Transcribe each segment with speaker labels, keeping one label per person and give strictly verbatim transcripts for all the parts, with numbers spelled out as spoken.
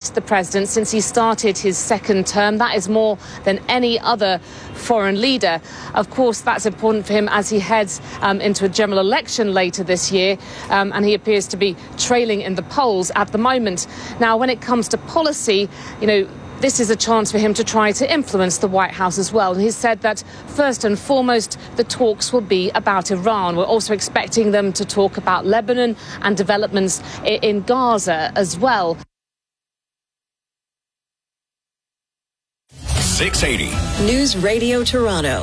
Speaker 1: met the president since he started his second term. That is more than any other foreign leader. Of course, that's important for him as he heads um, into a general election later this year, um, and he appears to be trailing in the polls at the moment. Now, when it comes to policy, you know, this is a chance for him to try to influence the White House as well. And he said that first and foremost, the talks will be about Iran. We're also expecting them to talk about Lebanon and developments in Gaza as well.
Speaker 2: six eighty
Speaker 3: News Radio Toronto.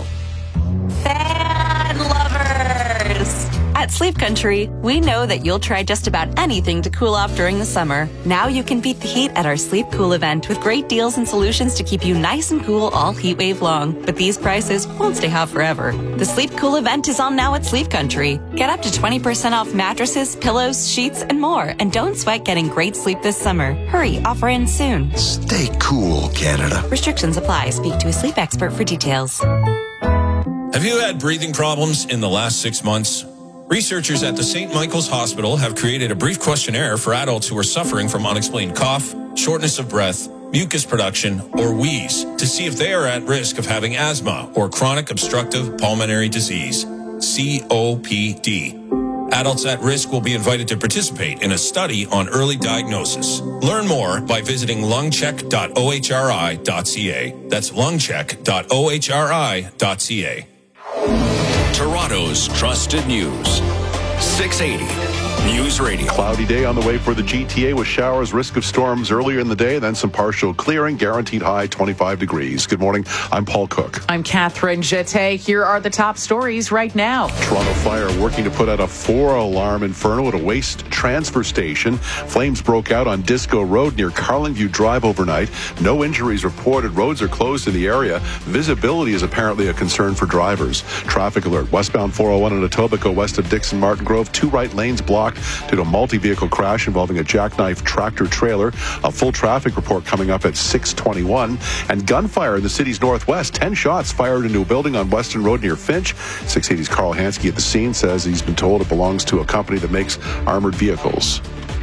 Speaker 4: Fan lovers! At Sleep Country, we know that you'll try just about anything to cool off during the summer. Now you can beat the heat at our Sleep Cool event with great deals and solutions to keep you nice and cool all heat wave long. But these prices won't stay hot forever. The Sleep Cool event is on now at Sleep Country. Get up to twenty percent off mattresses, pillows, sheets, and more. And don't sweat getting great sleep this summer. Hurry, offer ends soon.
Speaker 2: Stay cool, Canada.
Speaker 4: Restrictions apply. Speak to a sleep expert for details.
Speaker 5: Have you had breathing problems in the last six months? Researchers at the Saint Michael's Hospital have created a brief questionnaire for adults who are suffering from unexplained cough, shortness of breath, mucus production, or wheeze to see if they are at risk of having asthma or chronic obstructive pulmonary disease, C O P D. Adults at risk will be invited to participate in a study on early diagnosis. Learn more by visiting lungcheck dot O H R I dot C A. That's lungcheck dot O H R I dot C A.
Speaker 2: Toronto's trusted news. six eighty News Radio.
Speaker 6: Cloudy day on the way for the G T A with showers, risk of storms earlier in the day, then some partial clearing, guaranteed high twenty-five degrees. Good morning. I'm Paul Cook.
Speaker 7: I'm Catherine Jette. Here are the top stories right now.
Speaker 6: Toronto Fire working to put out a four-alarm inferno at a waste transfer station. Flames broke out on Disco Road near Carlingview Drive overnight. No injuries reported. Roads are closed in the area. Visibility is apparently a concern for drivers. Traffic alert. Westbound four oh one in Etobicoke west of Dixon Martin Grove. Two right lanes blocked due to a multi-vehicle crash involving a jackknife tractor trailer. A full traffic report coming up at six twenty-one. And gunfire in the city's northwest. Ten shots fired into a building on Weston Road near Finch. six eighty's Carl Hansky at the scene says he's been told it belongs to a company that makes armored vehicles.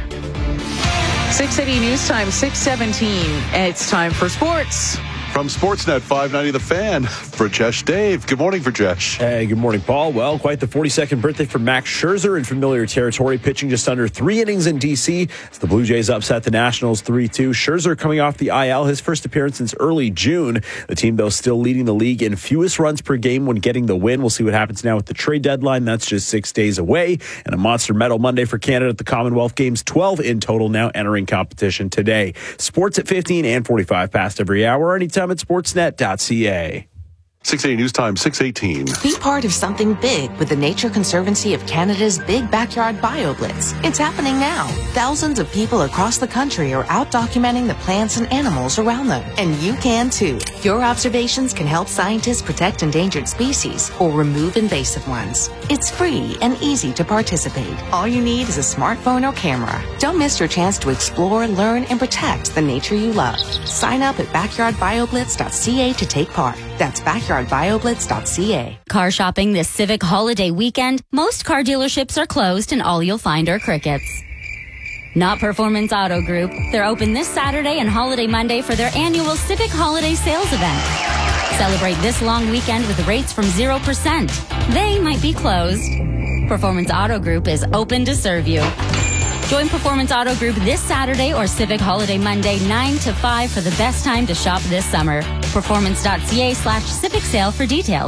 Speaker 7: six eighty News Time, six seventeen. It's time for sports.
Speaker 6: From Sportsnet five ninety The Fan, Vrajesh Dave. Good morning, Vrajesh.
Speaker 8: Hey, good morning, Paul. Well, quite the forty-second birthday for Max Scherzer in familiar territory, pitching just under three innings in D C as the Blue Jays upset the Nationals three two. Scherzer coming off the I L, his first appearance since early June. The team, though, still leading the league in fewest runs per game when getting the win. We'll see what happens now with the trade deadline. That's just six days away. And a monster medal Monday for Canada at the Commonwealth Games, twelve in total now entering competition today. Sports at fifteen and forty-five past every hour, anytime at sportsnet dot c a.
Speaker 6: six eighty News Time, six eighteen.
Speaker 9: Be part of something big with the Nature Conservancy of Canada's Big Backyard BioBlitz. It's happening now. Thousands of people across the country are out documenting the plants and animals around them. And you can too. Your observations can help scientists protect endangered species or remove invasive ones. It's free and easy to participate. All you need is a smartphone or camera. Don't miss your chance to explore, learn, and protect the nature you love. Sign up at backyard bio blitz dot c a to take part. That's backyard bio blitz dot c a.
Speaker 10: Car shopping this Civic holiday weekend. Most car dealerships are closed and all you'll find are crickets. Not Performance Auto Group. They're open this Saturday and Holiday Monday for their annual Civic Holiday Sales event. Celebrate this long weekend with rates from zero percent. They might be closed. Performance Auto Group is open to serve you. Join Performance Auto Group this Saturday or Civic Holiday Monday, nine to five for the best time to shop this summer. Performance dot c a slash Civic Sale for details.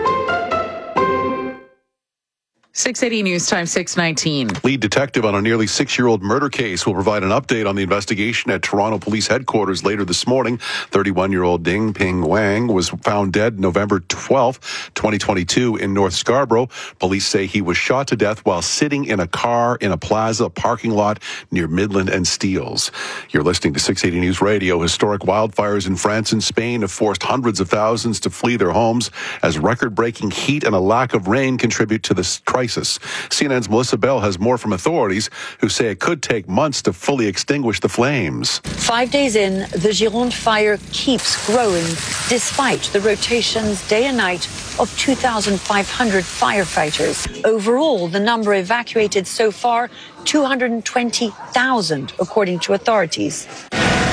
Speaker 7: six eighty News Time, six nineteen.
Speaker 6: Lead detective on a nearly six-year-old murder case will provide an update on the investigation at Toronto Police Headquarters later this morning. thirty-one-year-old Ding Ping Wang was found dead November twelfth, twenty twenty-two in North Scarborough. Police say he was shot to death while sitting in a car in a plaza parking lot near Midland and Steeles. You're listening to six eighty News Radio. Historic wildfires in France and Spain have forced hundreds of thousands to flee their homes as record-breaking heat and a lack of rain contribute to this crisis. C N N's Melissa Bell has more from authorities who say it could take months to fully extinguish the flames.
Speaker 11: Five days in, the Gironde fire keeps growing despite the rotations day and night of two thousand five hundred firefighters. Overall, the number evacuated so far, two hundred twenty thousand, according to authorities.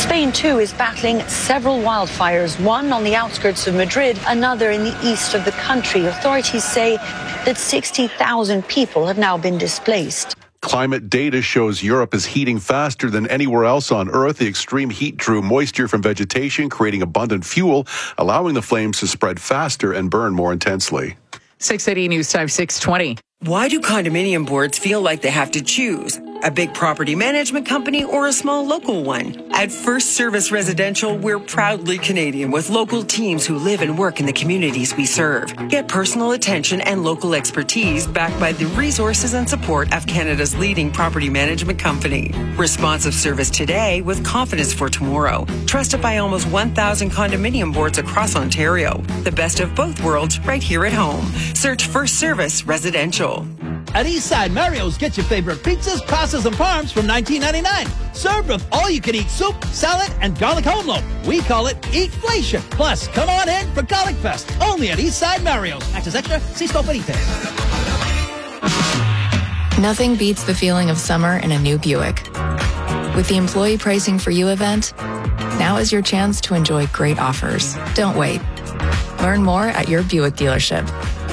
Speaker 11: Spain, too, is battling several wildfires, one on the outskirts of Madrid, another in the east of the country. Authorities say that sixty thousand people have now been displaced.
Speaker 6: Climate data shows Europe is heating faster than anywhere else on Earth. The extreme heat drew moisture from vegetation, creating abundant fuel, allowing the flames to spread faster and burn more intensely.
Speaker 7: six eighty News Time six twenty.
Speaker 3: Why do condominium boards feel like they have to choose? A big property management company or a small local one? At First Service Residential, we're proudly Canadian with local teams who live and work in the communities we serve. Get personal attention and local expertise backed by the resources and support of Canada's leading property management company. Responsive service today with confidence for tomorrow. Trusted by almost one thousand condominium boards across Ontario. The best of both worlds right here at home. Search First Service Residential.
Speaker 12: At Eastside Mario's, get your favorite pizzas, pastas, and parms from nineteen ninety-nine. Served with all-you-can-eat soup, salad, and garlic home loaf. We call it Eatflation. Plus, come on in for Garlic Fest. Only at Eastside Mario's. Access extra. See store for details.
Speaker 13: Nothing beats the feeling of summer in a new Buick. With the Employee Pricing for You event, now is your chance to enjoy great offers. Don't wait. Learn more at your Buick dealership.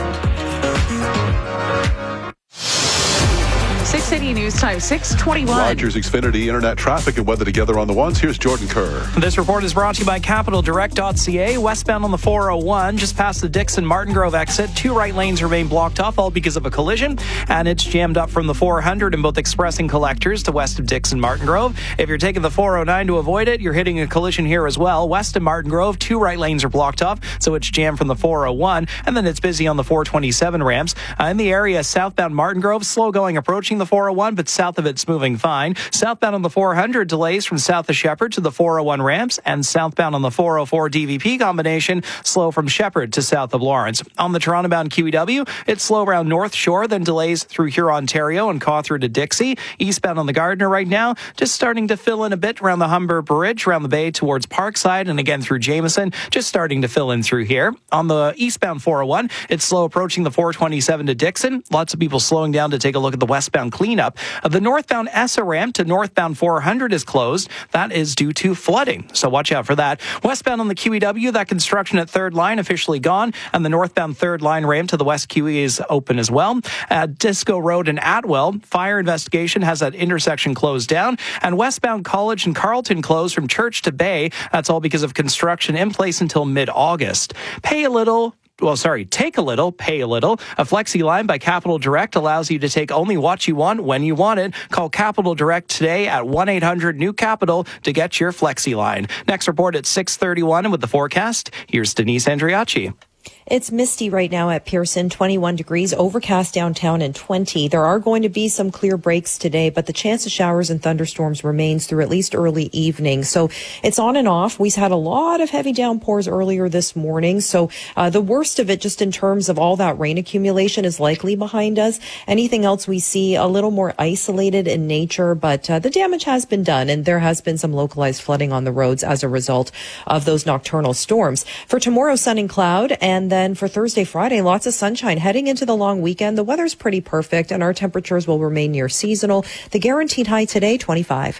Speaker 7: six eighty News Time six twenty-one.
Speaker 6: Rogers Xfinity Internet traffic and weather together on the ones. Here's Jordan Kerr.
Speaker 14: This report is brought to you by capital direct dot c a. Westbound on the four oh one, just past the Dixon Martin Grove exit. Two right lanes remain blocked off, all because of a collision. And it's jammed up from the four hundred in both express and collectors to west of Dixon Martin Grove. If you're taking the four oh nine to avoid it, you're hitting a collision here as well. West of Martin Grove, two right lanes are blocked off, so it's jammed from the four oh one. And then it's busy on the four twenty-seven ramps. Uh, in the area, southbound Martin Grove, slow going approaching the four oh one, but south of it's moving fine. Southbound on the four hundred, delays from south of Shepherd to the four oh one ramps, and southbound on the four oh four D V P combination, slow from Shepherd to south of Lawrence. On the Toronto-bound Q E W, it's slow around North Shore, then delays through Huron, Ontario, and Cawthron to Dixie. Eastbound on the Gardiner right now, just starting to fill in a bit around the Humber Bridge, around the bay towards Parkside, and again through Jameson, just starting to fill in through here. On the eastbound four oh one, it's slow approaching the four twenty-seven to Dixon. Lots of people slowing down to take a look at the westbound cleanup. The northbound Essa ramp to northbound four hundred is closed. That is due to flooding, so watch out for that. Westbound on the Q E W, that construction at third line officially gone, and the northbound third line ramp to the West Q E is open as well. At Disco Road in Atwell, fire investigation has that intersection closed down, and westbound College and Carleton closed from Church to Bay. That's all because of construction in place until mid-August. Pay a little... Well, sorry, take a little, pay a little. A Flexi line by Capital Direct allows you to take only what you want when you want it. Call Capital Direct today at one eight hundred new capital to get your Flexi line. Next report at six thirty-one, and with the forecast, here's Denise Andriacci.
Speaker 15: It's misty right now at Pearson, twenty-one degrees, overcast downtown and twenty. There are going to be some clear breaks today, but the chance of showers and thunderstorms remains through at least early evening. So it's on and off. We've had a lot of heavy downpours earlier this morning. So uh, the worst of it, just in terms of all that rain accumulation, is likely behind us. Anything else we see a little more isolated in nature, but uh, the damage has been done, and there has been some localized flooding on the roads as a result of those nocturnal storms. For tomorrow, sun and cloud, and then for Thursday, Friday, lots of sunshine. Heading into the long weekend, the weather's pretty perfect, and our temperatures will remain near seasonal. The guaranteed high today, twenty-five.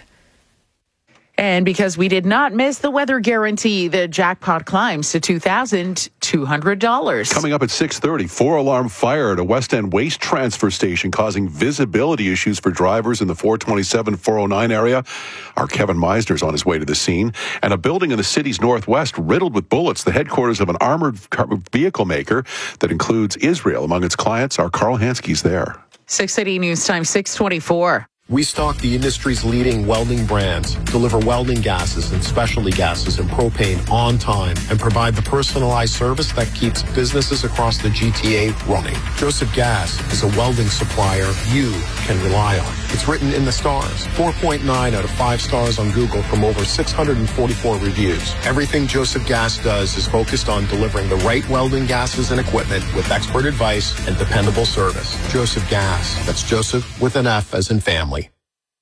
Speaker 7: And because we did not miss the weather guarantee, the jackpot climbs to two thousand two hundred dollars.
Speaker 6: Coming up at six thirty, four-alarm fire at a West End waste transfer station causing visibility issues for drivers in the four twenty-seven four oh nine area. Our Kevin Meisner's on his way to the scene. And a building in the city's northwest riddled with bullets, the headquarters of an armored vehicle maker that includes Israel among its clients. Our Carl Hansky's there.
Speaker 7: six eighty News Time, six twenty-four.
Speaker 16: We stock the industry's leading welding brands, deliver welding gases and specialty gases and propane on time, and provide the personalized service that keeps businesses across the G T A running. Joseph Gas is a welding supplier you can rely on. It's written in the stars. four point nine out of five stars on Google from over six hundred forty-four reviews. Everything Joseph Gas does is focused on delivering the right welding gases and equipment with expert advice and dependable service. Joseph Gas. That's Joseph with an F as in family.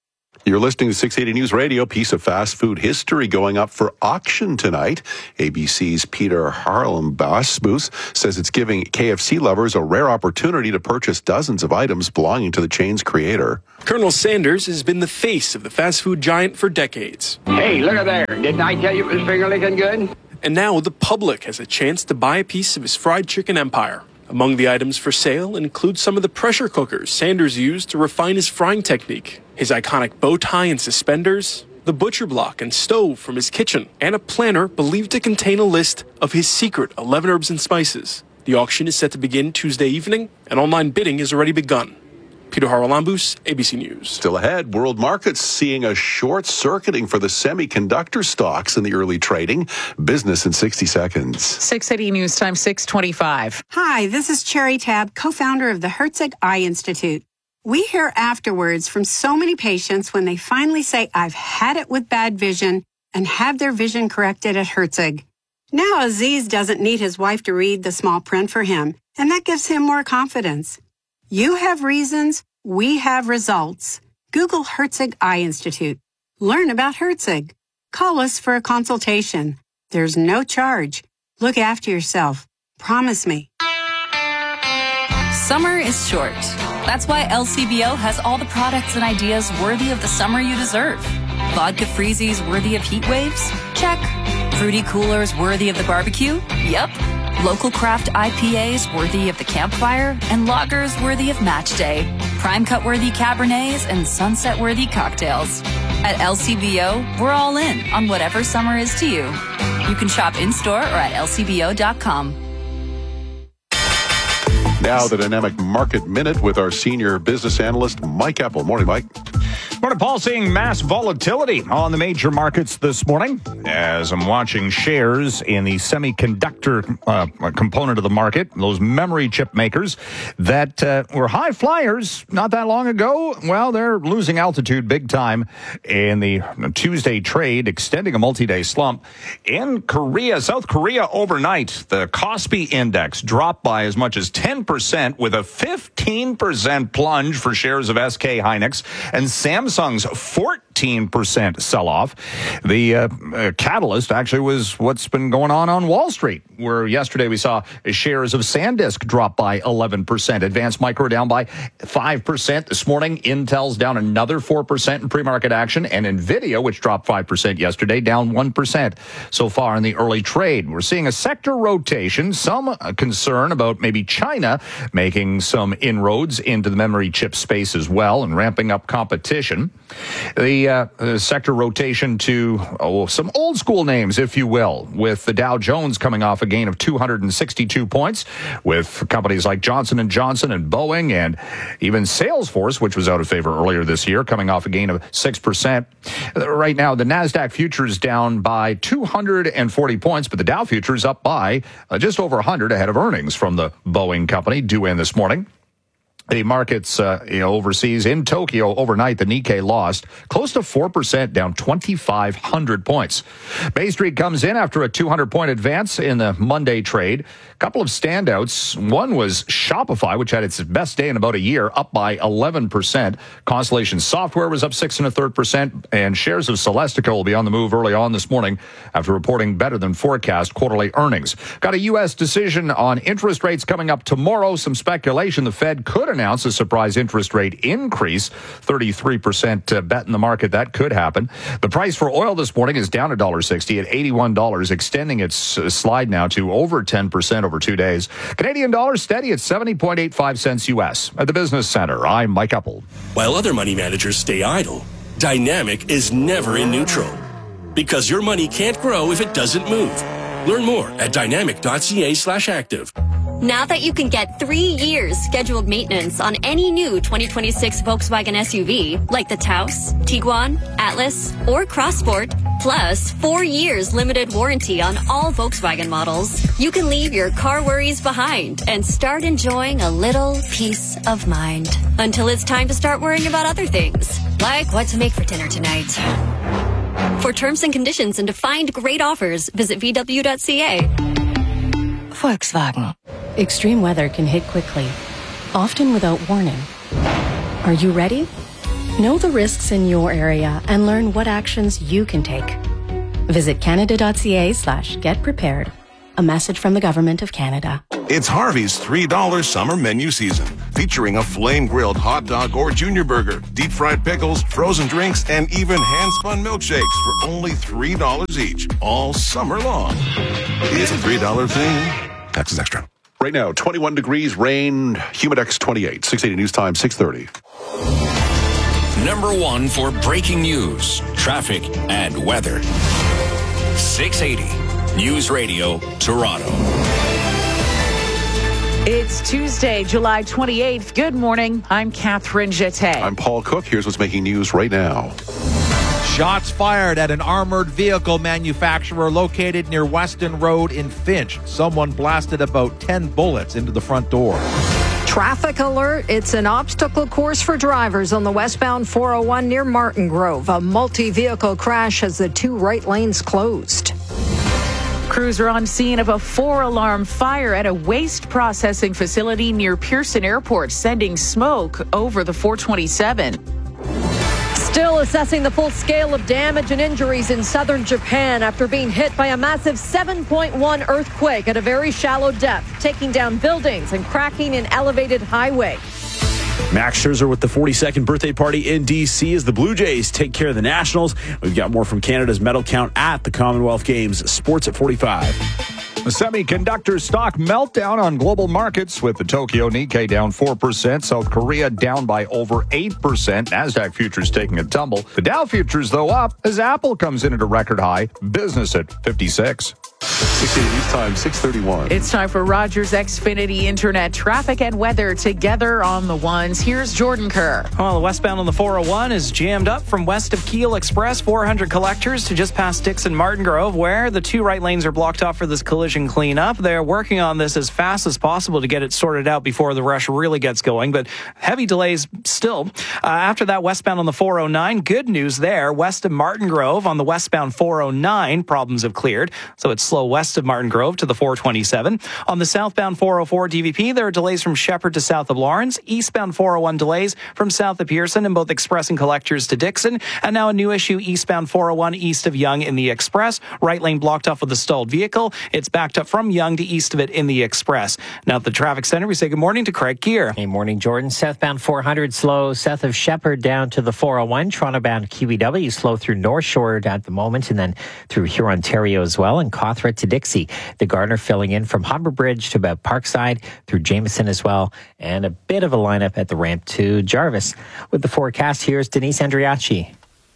Speaker 6: You're listening to six eighty News Radio. Piece of fast food history going up for auction tonight. A B C's Peter Harlenbos says it's giving K F C lovers a rare opportunity to purchase dozens of items belonging to the chain's creator.
Speaker 17: Colonel Sanders has been the face of the fast food giant for decades.
Speaker 18: Hey, look at there. Didn't I tell you it was finger licking good?
Speaker 17: And now the public has a chance to buy a piece of his fried chicken empire. Among the items for sale include some of the pressure cookers Sanders used to refine his frying technique, his iconic bow tie and suspenders, the butcher block and stove from his kitchen, and a planner believed to contain a list of his secret eleven herbs and spices. The auction is set to begin Tuesday evening, and online bidding has already begun. Peter Harlenbos, A B C News.
Speaker 6: Still ahead, world markets seeing a short-circuiting for the semiconductor stocks in the early trading. Business in sixty seconds.
Speaker 7: six eighty News Time, six twenty-five.
Speaker 19: Hi, this is Cherry Tab, co-founder of the Herzig Eye Institute. We hear afterwards from so many patients when they finally say, I've had it with bad vision, and have their vision corrected at Herzig. Now Aziz doesn't need his wife to read the small print for him, and that gives him more confidence. You have reasons, we have results. Google Herzig Eye Institute. Learn about Herzig. Call us for a consultation. There's no charge. Look after yourself. Promise me.
Speaker 4: Summer is short. That's why L C B O has all the products and ideas worthy of the summer you deserve. Vodka freezies worthy of heat waves? Check. Fruity coolers worthy of the barbecue? Yep. Local craft I P As worthy of the campfire, and lagers worthy of match day. Prime cut worthy Cabernets and sunset worthy cocktails. At L C B O, we're all in on whatever summer is to you. You can shop in-store or at L C B O dot com.
Speaker 6: Now the Dynamic Market Minute with our senior business analyst, Mike Apple. Morning, Mike.
Speaker 20: Morning, Paul. Seeing mass volatility on the major markets this morning as I'm watching shares in the semiconductor uh, component of the market, those memory chip makers that uh, were high flyers not that long ago. Well, they're losing altitude big time in the Tuesday trade, extending a multi-day slump. In Korea, South Korea overnight, the Kospi index dropped by as much as ten percent with a fifteen percent plunge for shares of S K Hynix and Samsung's fourteen percent sell-off. The uh, uh, catalyst actually was what's been going on on Wall Street, where yesterday we saw shares of SanDisk drop by eleven percent. Advanced Micro down by five percent. This morning, Intel's down another four percent in pre-market action, and NVIDIA, which dropped five percent yesterday, down one percent so far in the early trade. We're seeing a sector rotation, some uh, concern about maybe China making some inroads into the memory chip space as well and ramping up competition. The uh, uh, sector rotation to oh, some old school names, if you will, with the Dow Jones coming off a gain of two hundred sixty-two points, with companies like Johnson and Johnson and Boeing and even Salesforce, which was out of favor earlier this year, coming off a gain of six percent. Right now, the NASDAQ futures down by two hundred forty points, but the Dow futures up by uh, just over one hundred ahead of earnings from the Boeing company due in this morning. The markets uh, you know, overseas, in Tokyo overnight, the Nikkei lost close to four percent, down twenty-five hundred points. Bay Street comes in after a two hundred point advance in the Monday trade. A couple of standouts. One was Shopify, which had its best day in about a year, up by eleven percent. Constellation Software was up six and a third percent, and shares of Celestica will be on the move early on this morning after reporting better than forecast quarterly earnings. Got a U S decision on interest rates coming up tomorrow. Some speculation the Fed could announce a surprise interest rate increase. thirty-three percent bet in the market that could happen. The price for oil this morning is down one dollar sixty at eighty-one dollars, extending its slide now to over ten percent over two days. Canadian dollar steady at seventy point eight five cents U S. At the Business Center, I'm Mike Uppel.
Speaker 21: While other money managers stay idle, Dynamic is never in neutral. Because your money can't grow if it doesn't move. Learn more at dynamic.ca slash active.
Speaker 22: Now that you can get three years scheduled maintenance on any new twenty twenty-six Volkswagen S U V, like the Taos, Tiguan, Atlas, or Crossport, plus four years limited warranty on all Volkswagen models, you can leave your car worries behind and start enjoying a little peace of mind. Until it's time to start worrying about other things, like what to make for dinner tonight. For terms and conditions and to find great offers, visit V W dot C A.
Speaker 23: Volkswagen. Extreme weather can hit quickly, often without warning. Are you ready?
Speaker 1: Know the risks in your area and learn what actions you can take. Visit canada.ca slash get prepared. A message from the Government of Canada.
Speaker 5: It's Harvey's three dollar summer menu season, featuring a flame-grilled hot dog or junior burger, deep-fried pickles, frozen drinks, and even hand-spun milkshakes for only three dollars each, all summer long. It's a three dollar thing. Taxes extra.
Speaker 6: Right now, twenty-one degrees, rain, Humidex twenty-eight. six eighty News Time, six thirty.
Speaker 2: Number one for breaking news, traffic, and weather. six eighty News Radio, Toronto.
Speaker 7: It's Tuesday, July twenty-eighth. Good morning. I'm Catherine Jeté.
Speaker 6: I'm Paul Cook. Here's what's making news right now.
Speaker 23: Shots fired at an armored vehicle manufacturer located near Weston Road in Finch. Someone blasted about ten bullets into the front door.
Speaker 24: Traffic alert. It's an obstacle course for drivers on the westbound four oh one near Martin Grove. A multi-vehicle crash has the two right lanes closed.
Speaker 7: Crews are on scene of a four-alarm fire at a waste processing facility near Pearson Airport, sending smoke over the four twenty-seven.
Speaker 24: Still assessing the full scale of damage and injuries in southern Japan after being hit by a massive seven point one earthquake at a very shallow depth, taking down buildings and cracking an elevated highway.
Speaker 8: Max Scherzer with the forty-second birthday party in D C as the Blue Jays take care of the Nationals. We've got more from Canada's medal count at the Commonwealth Games. Sports at forty-five.
Speaker 20: A semiconductor stock meltdown on global markets with the Tokyo Nikkei down four percent, South Korea down by over eight percent, NASDAQ futures taking a tumble. The Dow futures, though, up as Apple comes in at a record high, business at fifty-six.
Speaker 6: six eighty News Time, six thirty-one.
Speaker 7: It's time for Rogers Xfinity Internet traffic and weather together on the ones. Here's Jordan Kerr.
Speaker 14: Well, the westbound on the four oh one is jammed up from west of Keele Express, four hundred collectors to just past Dixon Martin Grove, where the two right lanes are blocked off for this collision cleanup. They're working on this as fast as possible to get it sorted out before the rush really gets going, but heavy delays still. Uh, after that, westbound on the four oh nine, good news there. West of Martin Grove on the westbound four oh nine, problems have cleared, so it's slow west of Martin Grove to the four twenty-seven. On the southbound four oh four D V P, there are delays from Shepherd to south of Lawrence. Eastbound four oh one delays from south of Pearson in both Express and collectors to Dixon. And now a new issue, eastbound four oh one east of Yonge in the Express. Right lane blocked off with a stalled vehicle. It's backed up from Yonge to east of it in the Express. Now at the traffic center, we say good morning to Craig Gear.
Speaker 25: Hey, morning, Jordan. Southbound four hundred slow south of Shepherd down to the four oh one. Toronto-bound Q E W slow through North Shore at the moment, and then through Huron, Ontario as well, and Cawthra to Dixie. The Gardner filling in from Humber Bridge to about Parkside through Jameson as well, and a bit of a lineup at the ramp to Jarvis. With the forecast, here's Denise Andriachi.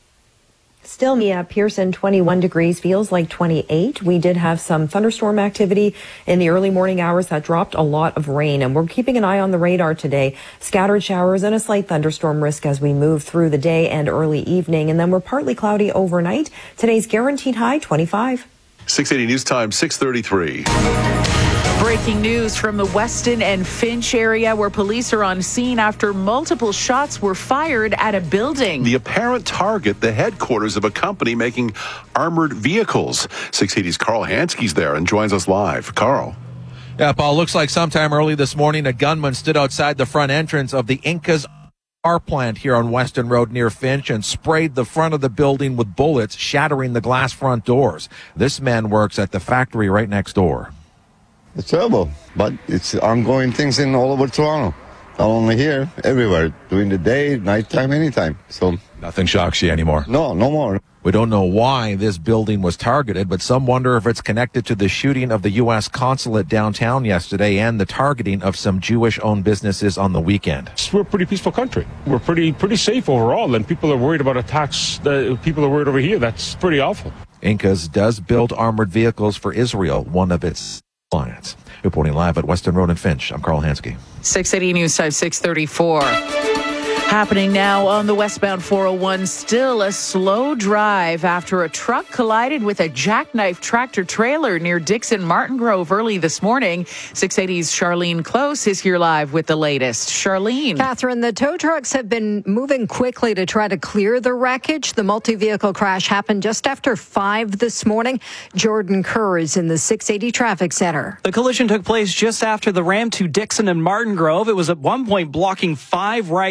Speaker 15: Still, yeah, Pearson, twenty-one degrees, feels like twenty-eight. We did have some thunderstorm activity in the early morning hours that dropped a lot of rain, and we're keeping an eye on the radar today. Scattered showers and a slight thunderstorm risk as we move through the day and early evening, and then we're partly cloudy overnight. Today's guaranteed high, twenty-five.
Speaker 6: six eighty News Time, six thirty-three.
Speaker 7: Breaking news from the Weston and Finch area, where police are on scene after multiple shots were fired at a building.
Speaker 6: The apparent target, the headquarters of a company making armored vehicles. six eighty's Carl Hansky's there and joins us live. Carl.
Speaker 23: Yeah, Paul, looks like sometime early this morning, a gunman stood outside the front entrance of the Incas car plant here on Weston Road near Finch and sprayed the front of the building with bullets, shattering the glass front doors. This man works at the factory right next door.
Speaker 26: It's terrible, but it's ongoing things in all over Toronto. Not only here, everywhere, during the day, nighttime, anytime. So
Speaker 23: nothing shocks you anymore.
Speaker 26: No, no more.
Speaker 23: We don't know why this building was targeted, but some wonder if it's connected to the shooting of the U S consulate downtown yesterday and the targeting of some Jewish-owned businesses on the weekend.
Speaker 27: We're a pretty peaceful country. We're pretty pretty safe overall, and people are worried about attacks. The people are worried over here. That's pretty awful.
Speaker 23: Incas does build armored vehicles for Israel, one of its clients. Reporting live at Weston Road and Finch, I'm Carl Hansky.
Speaker 7: six eighty News Time, six thirty-four. Happening now on the westbound four oh one, still a slow drive after a truck collided with a jackknife tractor trailer near Dixon Martin Grove early this morning. six eighty's Charlene Close is here live with the latest. Charlene.
Speaker 24: Catherine, the tow trucks have been moving quickly to try to clear the wreckage. The multi-vehicle crash happened just after five this morning. Jordan Kerr is in the six eighty traffic center.
Speaker 14: The collision took place just after the ramp to Dixon and Martin Grove. It was at one point blocking five right lanes.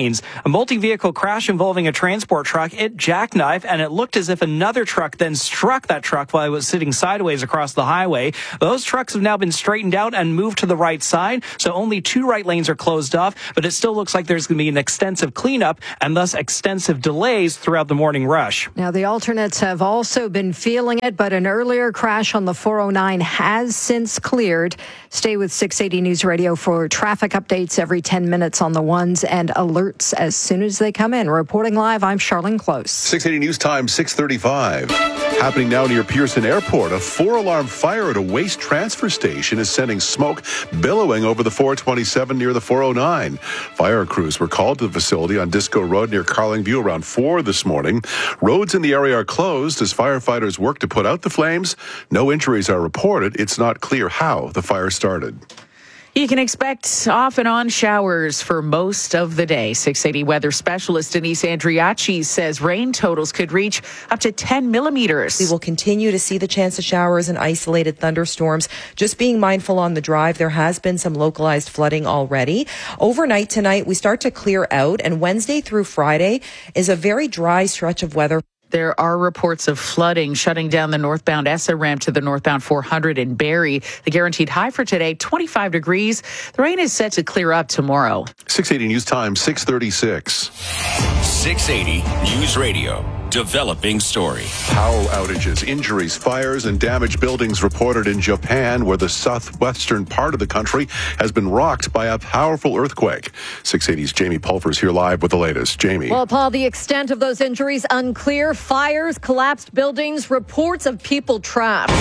Speaker 14: lanes. A multi-vehicle crash involving a transport truck. It jackknifed, and it looked as if another truck then struck that truck while it was sitting sideways across the highway. Those trucks have now been straightened out and moved to the right side, so only two right lanes are closed off, but it still looks like there's going to be an extensive cleanup and thus extensive delays throughout the morning rush.
Speaker 24: Now, the alternates have also been feeling it, but an earlier crash on the four oh nine has since cleared. Stay with six eighty News Radio for traffic updates every ten minutes on the ones and alerts as soon as they come in. Reporting live, I'm Charlene Close.
Speaker 6: six eighty News Time, six thirty-five. Happening now near Pearson Airport. A four-alarm fire at a waste transfer station is sending smoke billowing over the four twenty-seven near the four oh nine. Fire crews were called to the facility on Disco Road near Carlingview around four this morning. Roads in the area are closed as firefighters work to put out the flames. No injuries are reported. It's not clear how the fire started.
Speaker 7: You can expect off and on showers for most of the day. six eighty weather specialist Denise Andriachi says rain totals could reach up to ten millimeters.
Speaker 15: We will continue to see the chance of showers and isolated thunderstorms. Just being mindful on the drive, there has been some localized flooding already. Overnight tonight, we start to clear out, and Wednesday through Friday is a very dry stretch of weather.
Speaker 7: There are reports of flooding, shutting down the northbound E S A ramp to the northbound four hundred in Barrie. The guaranteed high for today, twenty-five degrees. The rain is set to clear up tomorrow.
Speaker 6: six eighty News Time, six thirty-six.
Speaker 2: six eighty News Radio. Developing story.
Speaker 6: Power outages, injuries, fires, and damaged buildings reported in Japan, where the southwestern part of the country has been rocked by a powerful earthquake. six eighty's Jamie Pulver's here live with the latest. Jamie.
Speaker 24: Well, Paul, the extent of those injuries unclear. Fires, collapsed buildings, reports of people trapped.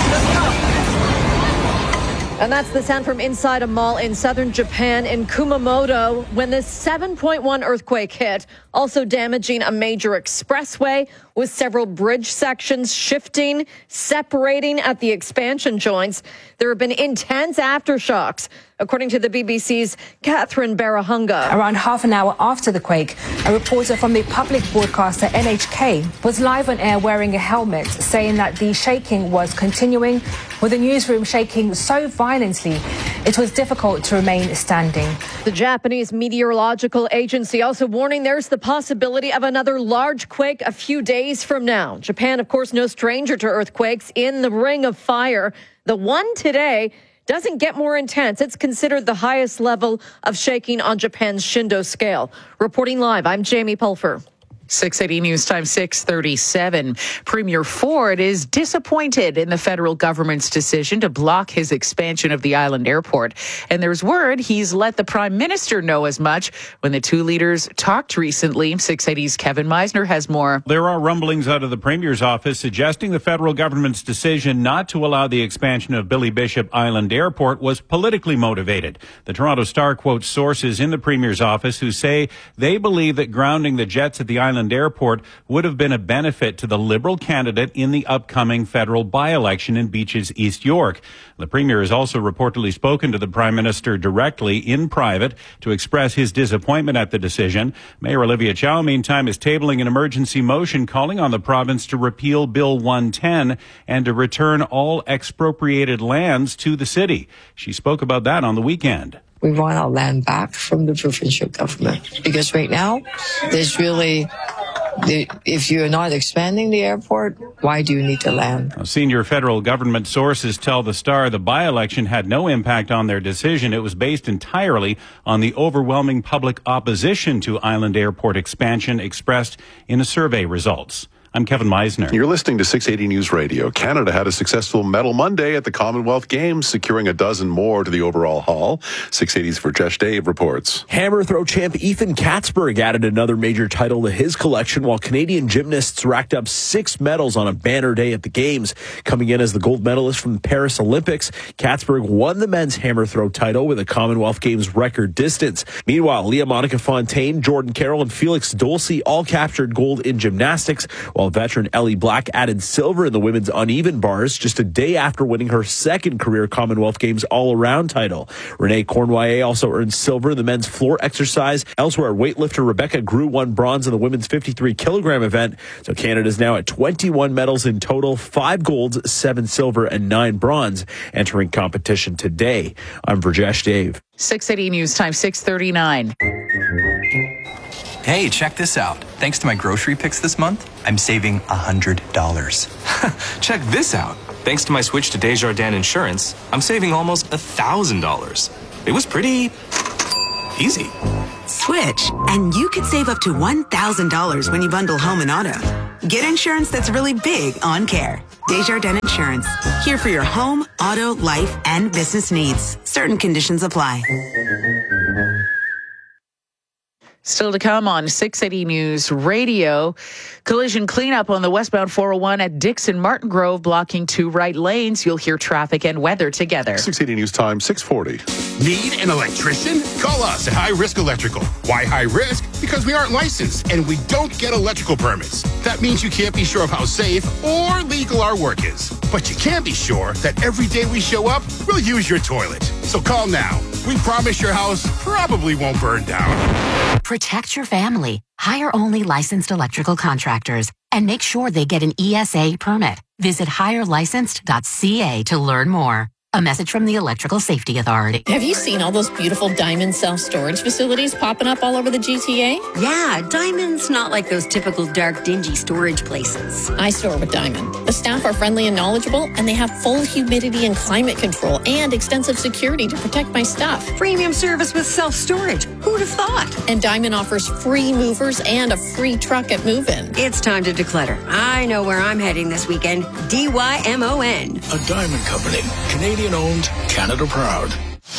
Speaker 24: And that's the sound from inside a mall in southern Japan in Kumamoto when this seven point one earthquake hit, also damaging a major expressway with several bridge sections shifting, separating at the expansion joints. There have been intense aftershocks, according to the B B C's Catherine Barahunga.
Speaker 3: Around half an hour after the quake, a reporter from the public broadcaster N H K was live on air wearing a helmet, saying that the shaking was continuing, with the newsroom shaking so violently it was difficult to remain standing.
Speaker 24: The Japanese Meteorological Agency also warning there's the possibility of another large quake a few days from now. Japan, of course, no stranger to earthquakes in the Ring of Fire. The one today doesn't get more intense. It's considered the highest level of shaking on Japan's Shindo scale. Reporting live, I'm Jamie Pulver.
Speaker 7: six eighty News Time, six thirty-seven. Premier Ford is disappointed in the federal government's decision to block his expansion of the island airport. And there's word he's let the prime minister know as much when the two leaders talked recently. six eighty's Kevin Meisner has more.
Speaker 9: There are rumblings out of the premier's office suggesting the federal government's decision not to allow the expansion of Billy Bishop Island Airport was politically motivated. The Toronto Star quotes sources in the premier's office who say they believe that grounding the jets at the island Airport would have been a benefit to the Liberal candidate in the upcoming federal by-election in Beaches, East York. The Premier has also reportedly spoken to the Prime Minister directly in private to express his disappointment at the decision. Mayor Olivia Chow, meantime, is tabling an emergency motion calling on the province to repeal Bill one ten and to return all expropriated lands to the city. She spoke about that on the weekend.
Speaker 10: We want our land back from the provincial government because right now there's really, if you're not expanding the airport, why do you need the land?
Speaker 9: Now, senior federal government sources tell the Star the by-election had no impact on their decision. It was based entirely on the overwhelming public opposition to Island Airport expansion expressed in the survey results. I'm Kevin Meisner.
Speaker 6: You're listening to six eighty News Radio. Canada had a successful Medal Monday at the Commonwealth Games, securing a dozen more to the overall haul. six eighty's Verjesh Dave reports.
Speaker 8: Hammer throw champ Ethan Katzberg added another major title to his collection, while Canadian gymnasts racked up six medals on a banner day at the Games. Coming in as the gold medalist from the Paris Olympics, Katzberg won the men's hammer throw title with a Commonwealth Games record distance. Meanwhile, Leah Monica Fontaine, Jordan Carroll, and Felix Dolce all captured gold in gymnastics, while veteran Ellie Black added silver in the women's uneven bars just a day after winning her second career Commonwealth Games all-around title. Renee Cornwallis also earned silver in the men's floor exercise. Elsewhere, weightlifter Rebecca Grew won bronze in the women's fifty-three kilogram event. So Canada's now at twenty-one medals in total, five golds, seven silver, and nine bronze entering competition today. I'm Verjesh Dave.
Speaker 7: six eighty News Time, six thirty-nine.
Speaker 11: Hey, check this out. Thanks to my grocery picks this month, I'm saving one hundred dollars.
Speaker 12: Check this out. Thanks to my switch to Desjardins Insurance, I'm saving almost one thousand dollars. It was pretty easy.
Speaker 13: Switch, and you could save up to one thousand dollars when you bundle home and auto. Get insurance that's really big on care. Desjardins Insurance. Here for your home, auto, life, and business needs. Certain conditions apply.
Speaker 7: Still to come on six eighty News Radio. Collision cleanup on the westbound four oh one at Dixon Martin Grove, blocking two right lanes. You'll hear traffic and weather together.
Speaker 6: six eighty News Time, six forty.
Speaker 16: Need an electrician? Call us at High Risk Electrical. Why high risk? Because we aren't licensed and we don't get electrical permits. That means you can't be sure of how safe or legal our work is. But you can be sure that every day we show up, we'll use your toilet. So call now. We promise your house probably won't burn down.
Speaker 17: Protect your family. Hire only licensed electrical contractors and make sure they get an E S A permit. Visit hire licensed dot c a to learn more. A message from the Electrical Safety Authority.
Speaker 18: Have you seen all those beautiful Diamond self-storage facilities popping up all over the G T A?
Speaker 22: Yeah, Diamond's not like those typical dark, dingy storage places.
Speaker 18: I store with Diamond. The staff are friendly and knowledgeable, and they have full humidity and climate control and extensive security to protect my stuff.
Speaker 22: Premium service with self-storage. Who'd have thought?
Speaker 18: And Diamond offers free movers and a free truck at move-in.
Speaker 22: It's time to declutter. I know where I'm heading this weekend. D Y M O N.
Speaker 21: A Diamond Company. Canadian owned, Canada proud.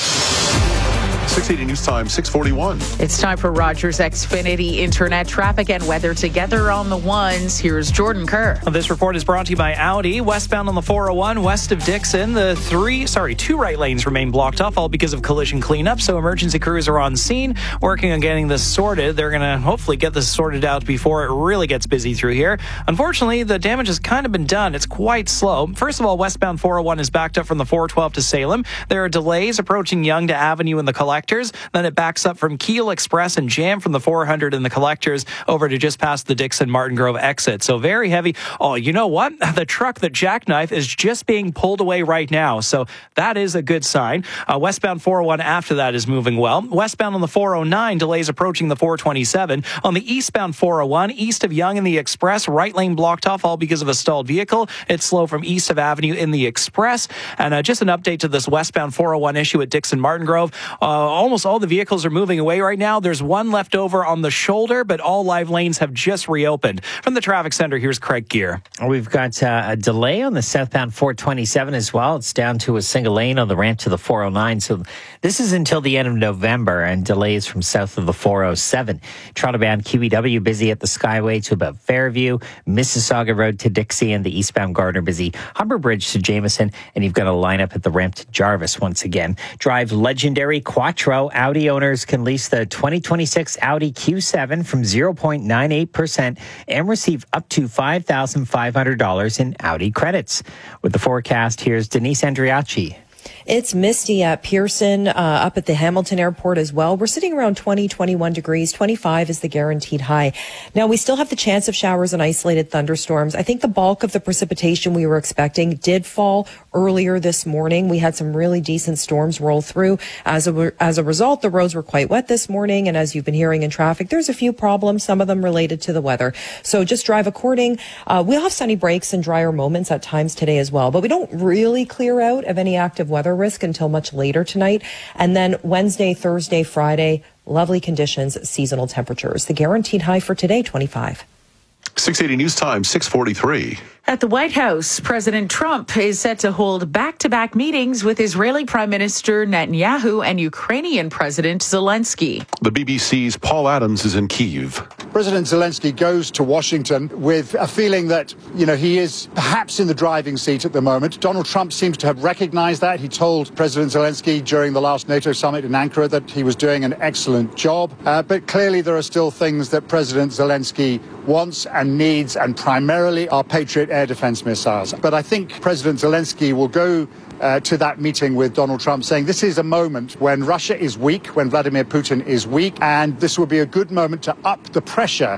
Speaker 6: six eighty News Time, six forty-one.
Speaker 7: It's time for Rogers Xfinity Internet traffic and weather together on the ones. Here's Jordan Kerr.
Speaker 14: This report is brought to you by Audi. Westbound on the four oh one, west of Dixon, the three, sorry, two right lanes remain blocked off, all because of collision cleanup. So emergency crews are on scene, working on getting this sorted. They're going to hopefully get this sorted out before it really gets busy through here. Unfortunately, the damage has kind of been done. It's quite slow. First of all, westbound four oh one is backed up from the four twelve to Salem. There are delays approaching Yonge to Avenue in the Collectors. Then it backs up from Keel Express and Jam from the four hundred in the Collectors over to just past the Dixon Martin Grove exit. So very heavy. Oh, you know what? The truck that jackknifed is just being pulled away right now. So that is a good sign. Uh, westbound four oh one after that is moving well. Westbound on the four oh nine, delays approaching the four twenty-seven. On the eastbound four oh one, east of Yonge in the Express, right lane blocked off, all because of a stalled vehicle. It's slow from east of Avenue in the Express. And uh, just an update to this westbound four oh one issue at Dixon Martin Grove. Uh, almost all the vehicles are moving away right now. There's one left over on the shoulder, but all live lanes have just reopened. From the traffic center, here's Craig Gear.
Speaker 25: We've got uh, a delay on the southbound four twenty-seven as well. It's down to a single lane on the ramp to the four oh nine. So this is until the end of November, and delays from south of the four oh seven. Toronto-bound Q E W busy at the Skyway to about Fairview, Mississauga Road to Dixie, and the eastbound Gardner busy Humber Bridge to Jameson. And you've got a lineup at the ramp to Jarvis once again. Drive legendary Quattro. Audi owners can lease the twenty twenty-six Audi Q seven from zero point nine eight percent and receive up to five thousand five hundred dollars in Audi credits. With the forecast, here's Denise Andriachi.
Speaker 15: It's misty at Pearson, uh, up at the Hamilton Airport as well. We're sitting around twenty, twenty-one degrees. twenty-five is the guaranteed high. Now, we still have the chance of showers and isolated thunderstorms. I think the bulk of the precipitation we were expecting did fall earlier this morning. We had some really decent storms roll through. As a, as a result, the roads were quite wet this morning. And as you've been hearing in traffic, there's a few problems, some of them related to the weather. So just drive according. Uh, we'll have sunny breaks and drier moments at times today as well. But we don't really clear out of any active weather risk until much later tonight. And then Wednesday, Thursday, Friday, lovely conditions, seasonal temperatures. The guaranteed high for today, twenty-five.
Speaker 6: six eighty News Time, six forty-three.
Speaker 7: At the White House, President Trump is set to hold back-to-back meetings with Israeli Prime Minister Netanyahu and Ukrainian President Zelensky.
Speaker 6: The B B C's Paul Adams is in Kyiv.
Speaker 19: President Zelensky goes to Washington with a feeling that, you know, he is perhaps in the driving seat at the moment. Donald Trump seems to have recognized that. He told President Zelensky during the last NATO summit in Ankara that he was doing an excellent job. Uh, but clearly there are still things that President Zelensky wants and needs, and primarily our Patriot air defense missiles. But I think President Zelensky will go uh, to that meeting with Donald Trump saying this is a moment when Russia is weak, when Vladimir Putin is weak, and this will be a good moment to up the pressure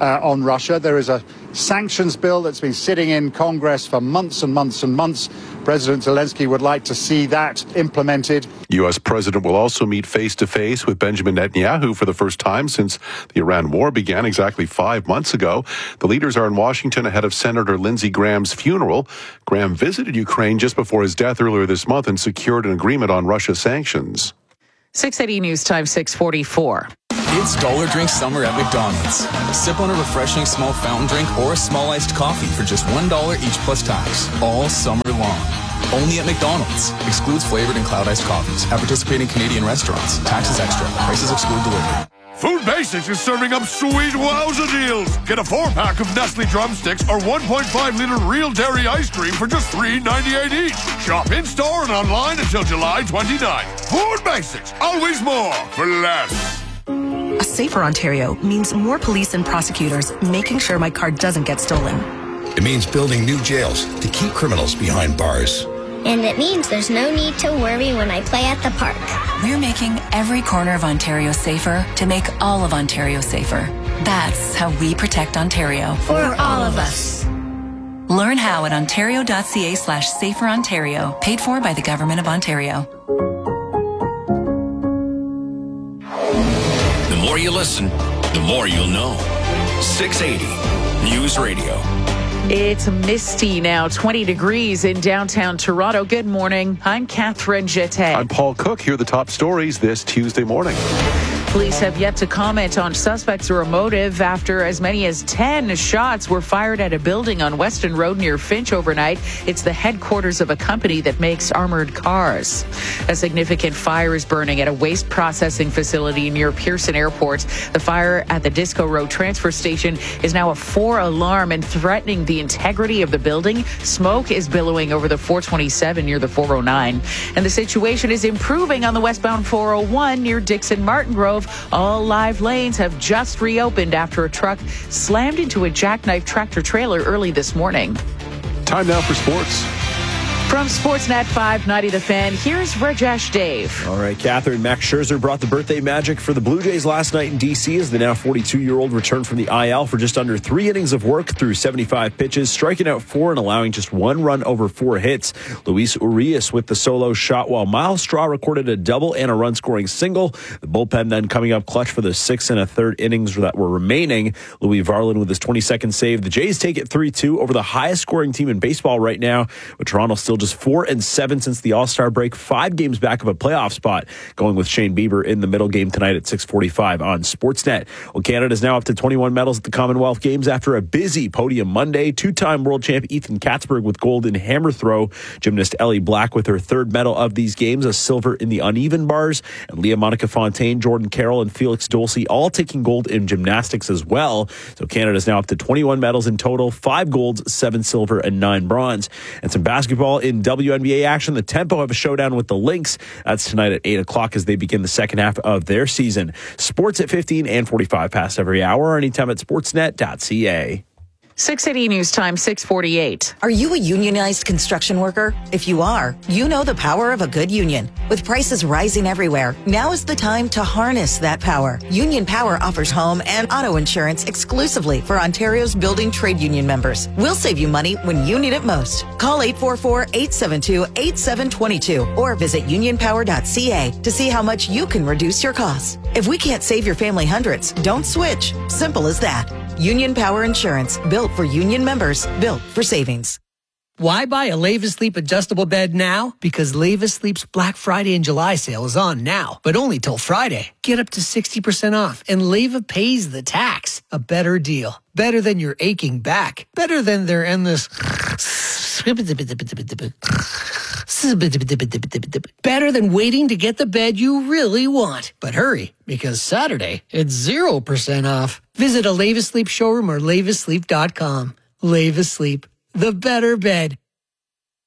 Speaker 19: uh, on Russia. There is a sanctions bill that's been sitting in Congress for months and months and months. President Zelensky would like to see that implemented.
Speaker 6: U S President will also meet face-to-face with Benjamin Netanyahu for the first time since the Iran war began exactly five months ago. The leaders are in Washington ahead of Senator Lindsey Graham's funeral. Graham visited Ukraine just before his death earlier this month and secured an agreement on Russia sanctions.
Speaker 7: six eighty News Time, six forty-four.
Speaker 1: It's Dollar Drink Summer at McDonald's. Sip on a refreshing small fountain drink or a small iced coffee for just one dollar each plus tax, all summer long. Only at McDonald's. Excludes flavored and cloud iced coffees. At participating Canadian restaurants. Taxes extra. Prices exclude delivery.
Speaker 4: Food Basics is serving up sweet wowza deals. Get a four-pack of Nestle drumsticks or one point five liter real dairy ice cream for just three ninety-eight each. Shop in-store and online until July twenty-ninth. Food Basics. Always more for less.
Speaker 5: A safer Ontario means more police and prosecutors making sure my car doesn't get stolen.
Speaker 20: It means building new jails to keep criminals behind bars.
Speaker 23: And it means there's no need to worry when I play at the park.
Speaker 26: We're making every corner of Ontario safer to make all of Ontario safer. That's how we protect Ontario.
Speaker 23: For all of us.
Speaker 26: Learn how at ontario.ca slash safer Ontario. Paid for by the Government of Ontario.
Speaker 2: The more you listen, the more you'll know. six eighty News Radio.
Speaker 7: It's misty now, twenty degrees in downtown Toronto. Good morning. I'm Catherine Jeté.
Speaker 6: I'm Paul Cook. Here are the top stories this Tuesday morning.
Speaker 7: Police have yet to comment on suspects or a motive after as many as ten shots were fired at a building on Weston Road near Finch overnight. It's the headquarters of a company that makes armored cars. A significant fire is burning at a waste processing facility near Pearson Airport. The fire at the Disco Road transfer station is now a four-alarm and threatening the integrity of the building. Smoke is billowing over the four twenty-seven near the four oh nine. And the situation is improving on the westbound four oh one near Dixon Martin Grove. All live lanes have just reopened after a truck slammed into a jackknife tractor trailer early this morning.
Speaker 6: Time now for sports.
Speaker 7: From Sportsnet five ninety The Fan, here's Rajesh Dave.
Speaker 8: All right, Catherine. Max Scherzer brought the birthday magic for the Blue Jays last night in D C as the now forty-two-year-old returned from the I L for just under three innings of work through seventy-five pitches, striking out four and allowing just one run over four hits. Luis Urias with the solo shot, while Miles Straw recorded a double and a run-scoring single. The bullpen then coming up clutch for the six and a third innings that were remaining. Louis Varland with his twenty-second save. The Jays take it three two over the highest-scoring team in baseball right now, but Toronto still just four and seven since the All-Star break, five games back of a playoff spot, going with Shane Bieber in the middle game tonight at six forty-five on Sportsnet. Well, Canada is now up to twenty-one medals at the Commonwealth Games after a busy podium Monday. Two-time world champ Ethan Katzberg with gold in hammer throw, gymnast Ellie Black with her third medal of these games, a silver in the uneven bars, and Leah Monica Fontaine, Jordan Carroll, and Felix Dulce all taking gold in gymnastics as well. So Canada is now up to twenty-one medals in total, five golds, seven silver, and nine bronze. And some basketball in W N B A action. The Tempo have a showdown with the Lynx. That's tonight at eight o'clock as they begin the second half of their season. Sports at fifteen and forty-five past every hour, anytime at sportsnet dot c a.
Speaker 7: six eighty News Time, six forty-eight.
Speaker 5: Are you a unionized construction worker? If you are, you know the power of a good union. With prices rising everywhere, now is the time to harness that power. Union Power offers home and auto insurance exclusively for Ontario's building trade union members. We'll save you money when you need it most. Call eight four four, eight seven two, eight seven two two or visit union power dot c a to see how much you can reduce your costs. If we can't save your family hundreds, don't switch. Simple as that. Union Power Insurance, built for union members, built for savings.
Speaker 27: Why buy a Leva Sleep adjustable bed now? Because Leva Sleep's Black Friday and July sale is on now, but only till Friday. Get up to sixty percent off, and Leva pays the tax. A better deal. Better than your aching back. Better than their endless... Better than waiting to get the bed you really want. But hurry, because Saturday, it's zero percent off. Visit a Leva Sleep showroom or leva sleep dot com. Leva Sleep, the better bed.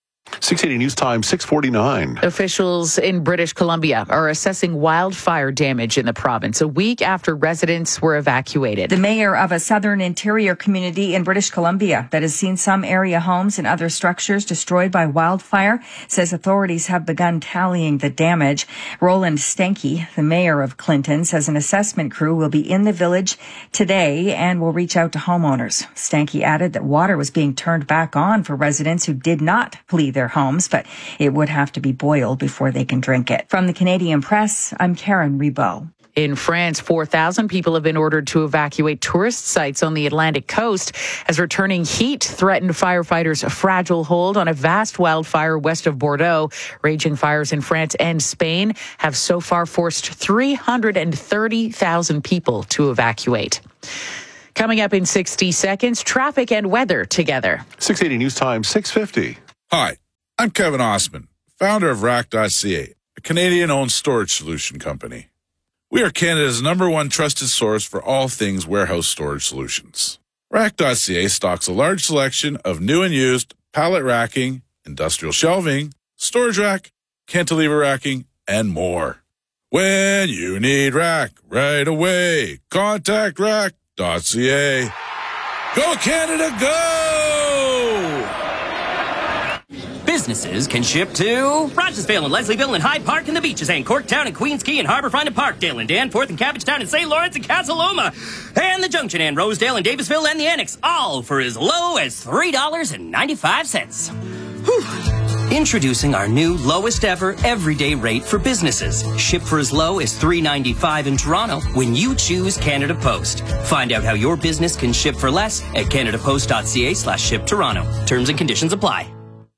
Speaker 6: six eighty News Time, six forty-nine.
Speaker 7: Officials in British Columbia are assessing wildfire damage in the province a week after residents were evacuated.
Speaker 3: The mayor of a southern interior community in British Columbia that has seen some area homes and other structures destroyed by wildfire says authorities have begun tallying the damage. Roland Stanky, the mayor of Clinton, says an assessment crew will be in the village today and will reach out to homeowners. Stanky added that water was being turned back on for residents who did not flee their homes, but it would have to be boiled before they can drink it. From the Canadian Press, I'm Karen Ribot.
Speaker 7: In France, four thousand people have been ordered to evacuate tourist sites on the Atlantic coast as returning heat threatened firefighters' fragile hold on a vast wildfire west of Bordeaux. Raging fires in France and Spain have so far forced three hundred thirty thousand people to evacuate. Coming up in sixty seconds, traffic and weather together.
Speaker 6: six eighty News Time, six fifty.
Speaker 9: Hi, I'm Kevin Osman, founder of Rack dot C A, a Canadian-owned storage solution company. We are Canada's number one trusted source for all things warehouse storage solutions. Rack dot C A stocks a large selection of new and used pallet racking, industrial shelving, storage rack, cantilever racking, and more. When you need rack right away, contact Rack dot C A. Go Canada, go!
Speaker 10: Businesses can ship to Rogersville and Leslieville and Hyde Park and the Beaches and Corktown and Queens Quay and Harbourfront and Parkdale and Danforth and Cabbagetown and Saint Lawrence and Casa Loma and the Junction and Rosedale and Davisville and the Annex, all for as low as three dollars and ninety-five cents. Whew. Introducing our new lowest ever everyday rate for businesses. Ship for as low as three dollars and ninety-five cents in Toronto when you choose Canada Post. Find out how your business can ship for less at canada post dot c a slash ship Toronto. Terms and conditions apply.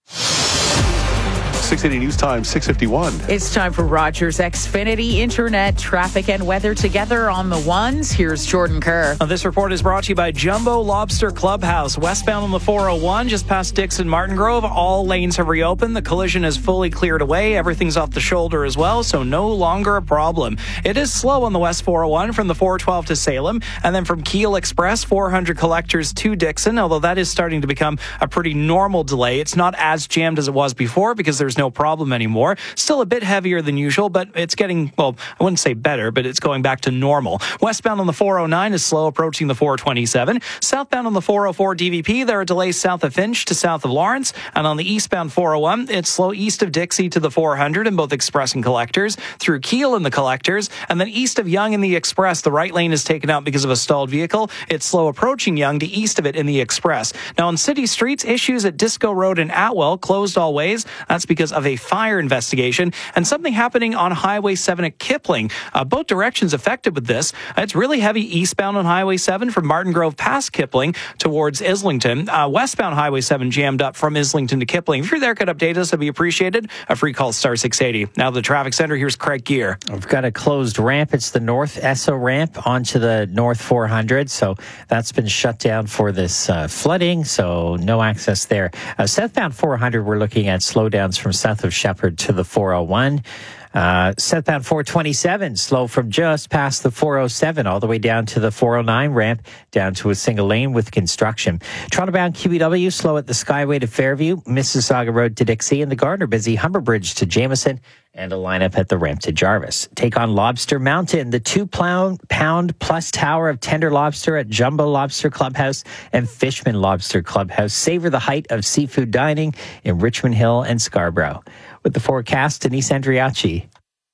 Speaker 6: six eighty News Time, six fifty-one.
Speaker 7: It's time for Rogers Xfinity Internet traffic and weather together on the ones. Here's Jordan Kerr.
Speaker 14: Uh, this report is brought to you by Jumbo Lobster Clubhouse. Westbound on the four oh one, just past Dixon Martin Grove. All lanes have reopened. The collision is fully cleared away. Everything's off the shoulder as well, so no longer a problem. It is slow on the West four oh one from the four twelve to Salem, and then from Keel Express, four hundred collectors to Dixon, although that is starting to become a pretty normal delay. It's not as jammed as it was before because there's no problem anymore. Still a bit heavier than usual, but it's getting, well, I wouldn't say better, but it's going back to normal. Westbound on the four oh nine is slow approaching the four twenty-seven. Southbound on the four oh four D V P, there are delays south of Finch to south of Lawrence. And on the eastbound four oh one, it's slow east of Dixie to the four hundred in both Express and Collectors, through Keel in the Collectors, and then east of Yonge in the Express, the right lane is taken out because of a stalled vehicle. It's slow approaching Yonge to east of it in the Express. Now on city streets, issues at Disco Road and Atwell closed all ways. That's because of a fire investigation and something happening on Highway seven at Kipling. Uh, both directions affected with this. It's really heavy eastbound on Highway seven from Martin Grove past Kipling towards Islington. Uh, westbound Highway seven jammed up from Islington to Kipling. If you're there, could update us. That'd be appreciated. A free call, star six eighty. Now the traffic center. Here's Craig Gear.
Speaker 25: We've got a closed ramp. It's the North Esso ramp onto the North four hundred. So that's been shut down for this uh, flooding. So no access there. Uh, southbound four hundred, we're looking at slowdowns from south of Shepherd to the four oh one. Uh, southbound four twenty-seven, slow from just past the four oh seven all the way down to the four oh nine ramp, down to a single lane with construction. Toronto-bound Q E W, slow at the Skyway to Fairview, Mississauga Road to Dixie, and the Gardner busy Humber Bridge to Jameson, and a lineup at the ramp to Jarvis. Take on Lobster Mountain, the two-pound plus tower of tender lobster at Jumbo Lobster Clubhouse and Fishman Lobster Clubhouse. Savor the height of seafood dining in Richmond Hill and Scarborough. With the forecast, Denise Andriachi.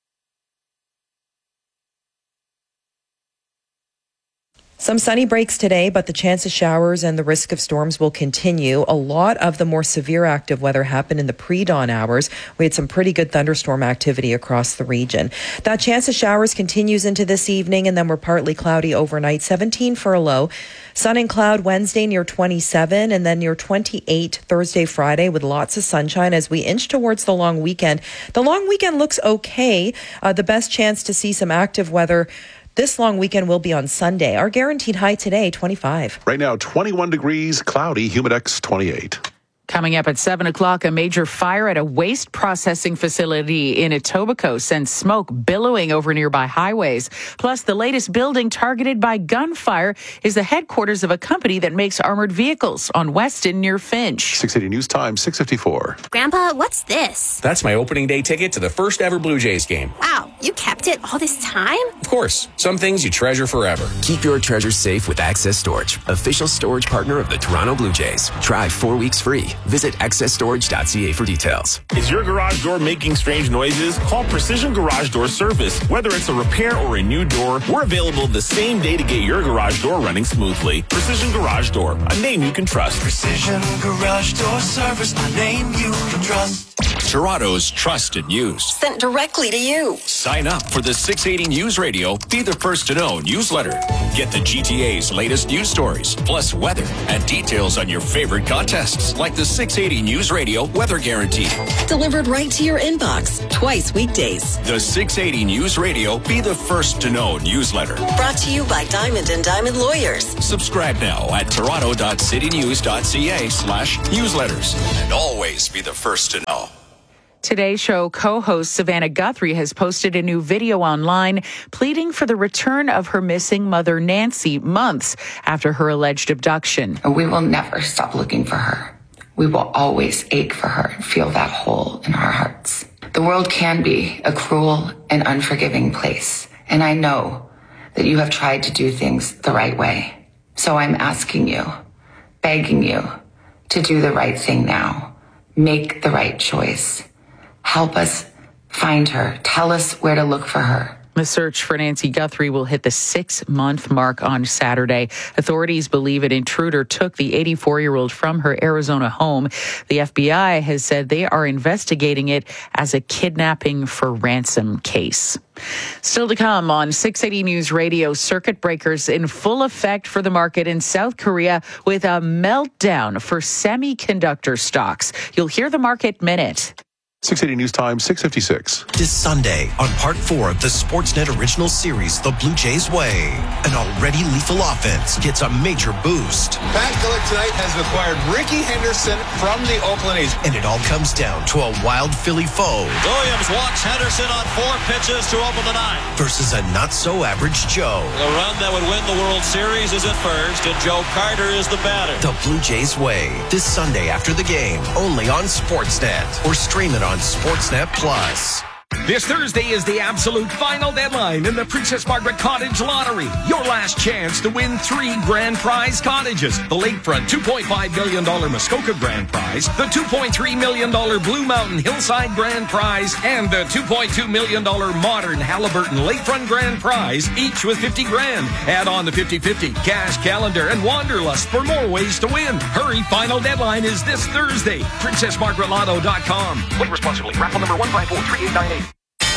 Speaker 15: Some sunny breaks today, but the chance of showers and the risk of storms will continue. A lot of the more severe active weather happened in the pre-dawn hours. We had some pretty good thunderstorm activity across the region. That chance of showers continues into this evening, and then we're partly cloudy overnight. seventeen for a low. Sun and cloud Wednesday near twenty-seven, and then near twenty-eight Thursday, Friday, with lots of sunshine as we inch towards the long weekend. The long weekend looks okay. Uh, the best chance to see some active weather this long weekend will be on Sunday. Our guaranteed high today, twenty-five.
Speaker 6: Right now, twenty-one degrees, cloudy, Humidex twenty-eight.
Speaker 7: Coming up at seven o'clock, a major fire at a waste processing facility in Etobicoke sends smoke billowing over nearby highways. Plus, the latest building targeted by gunfire is the headquarters of a company that makes armored vehicles on Weston near Finch.
Speaker 6: six eighty News Time, six fifty-four.
Speaker 22: Grandpa, what's this?
Speaker 11: That's my opening day ticket to the first ever Blue Jays game.
Speaker 22: Wow, you kept it all this time?
Speaker 11: Of course, some things you treasure forever.
Speaker 12: Keep your treasures safe with Access Storage, official storage partner of the Toronto Blue Jays. Try four weeks free. Visit access storage dot c a for details.
Speaker 13: Is your garage door making strange noises? Call Precision Garage Door Service. Whether it's a repair or a new door, we're available the same day to get your garage door running smoothly. Precision Garage Door, a name you can trust.
Speaker 16: Precision Garage Door Service, a name you can trust.
Speaker 2: Toronto's trusted news.
Speaker 17: Sent directly to you.
Speaker 2: Sign up for the six eighty News Radio Be the First to Know newsletter. Get the G T A's latest news stories, plus weather and details on your favorite contests, like the six eighty News Radio Weather Guarantee.
Speaker 17: Delivered right to your inbox, twice weekdays.
Speaker 2: The six eighty News Radio Be the First to Know newsletter.
Speaker 17: Brought to you by Diamond and Diamond Lawyers.
Speaker 2: Subscribe now at toronto.citynews.ca slash newsletters. And always be the first to know.
Speaker 7: Today Show co-host Savannah Guthrie has posted a new video online pleading for the return of her missing mother, Nancy, months after her alleged abduction.
Speaker 18: We will never stop looking for her. We will always ache for her and feel that hole in our hearts. The world can be a cruel and unforgiving place, and I know that you have tried to do things the right way. So I'm asking you, begging you, to do the right thing now. Make the right choice. Help us find her. Tell us where to look for her.
Speaker 7: The search for Nancy Guthrie will hit the six-month mark on Saturday. Authorities believe an intruder took the eighty-four-year-old from her Arizona home. The F B I has said they are investigating it as a kidnapping for ransom case. Still to come on six eighty News Radio, circuit breakers in full effect for the market in South Korea with a meltdown for semiconductor stocks. You'll hear the Market Minute.
Speaker 6: six eighty News Time, six fifty-six.
Speaker 24: This Sunday, on part four of the Sportsnet original series, The Blue Jays Way, an already lethal offense gets a major boost.
Speaker 28: Pat Gillick tonight has acquired Ricky Henderson from the Oakland A's.
Speaker 24: And it all comes down to a wild Philly foe.
Speaker 29: Williams walks Henderson on four pitches to open the ninth.
Speaker 24: Versus a not-so-average Joe.
Speaker 29: The run that would win the World Series is at first, and Joe Carter is the batter.
Speaker 24: The Blue Jays Way, this Sunday after the game, only on Sportsnet. Or stream it on Sportsnet Plus.
Speaker 30: This Thursday is the absolute final deadline in the Princess Margaret Cottage Lottery. Your last chance to win three grand prize cottages. The lakefront two point five million dollars Muskoka grand prize, the two point three million dollars Blue Mountain Hillside grand prize, and the two point two million dollars modern Halliburton lakefront grand prize, each with fifty grand. Add on the fifty-fifty, cash calendar, and Wanderlust for more ways to win. Hurry, final deadline is this Thursday. princess margaret lotto dot com. Play responsibly. Raffle number one five four three eight nine eight.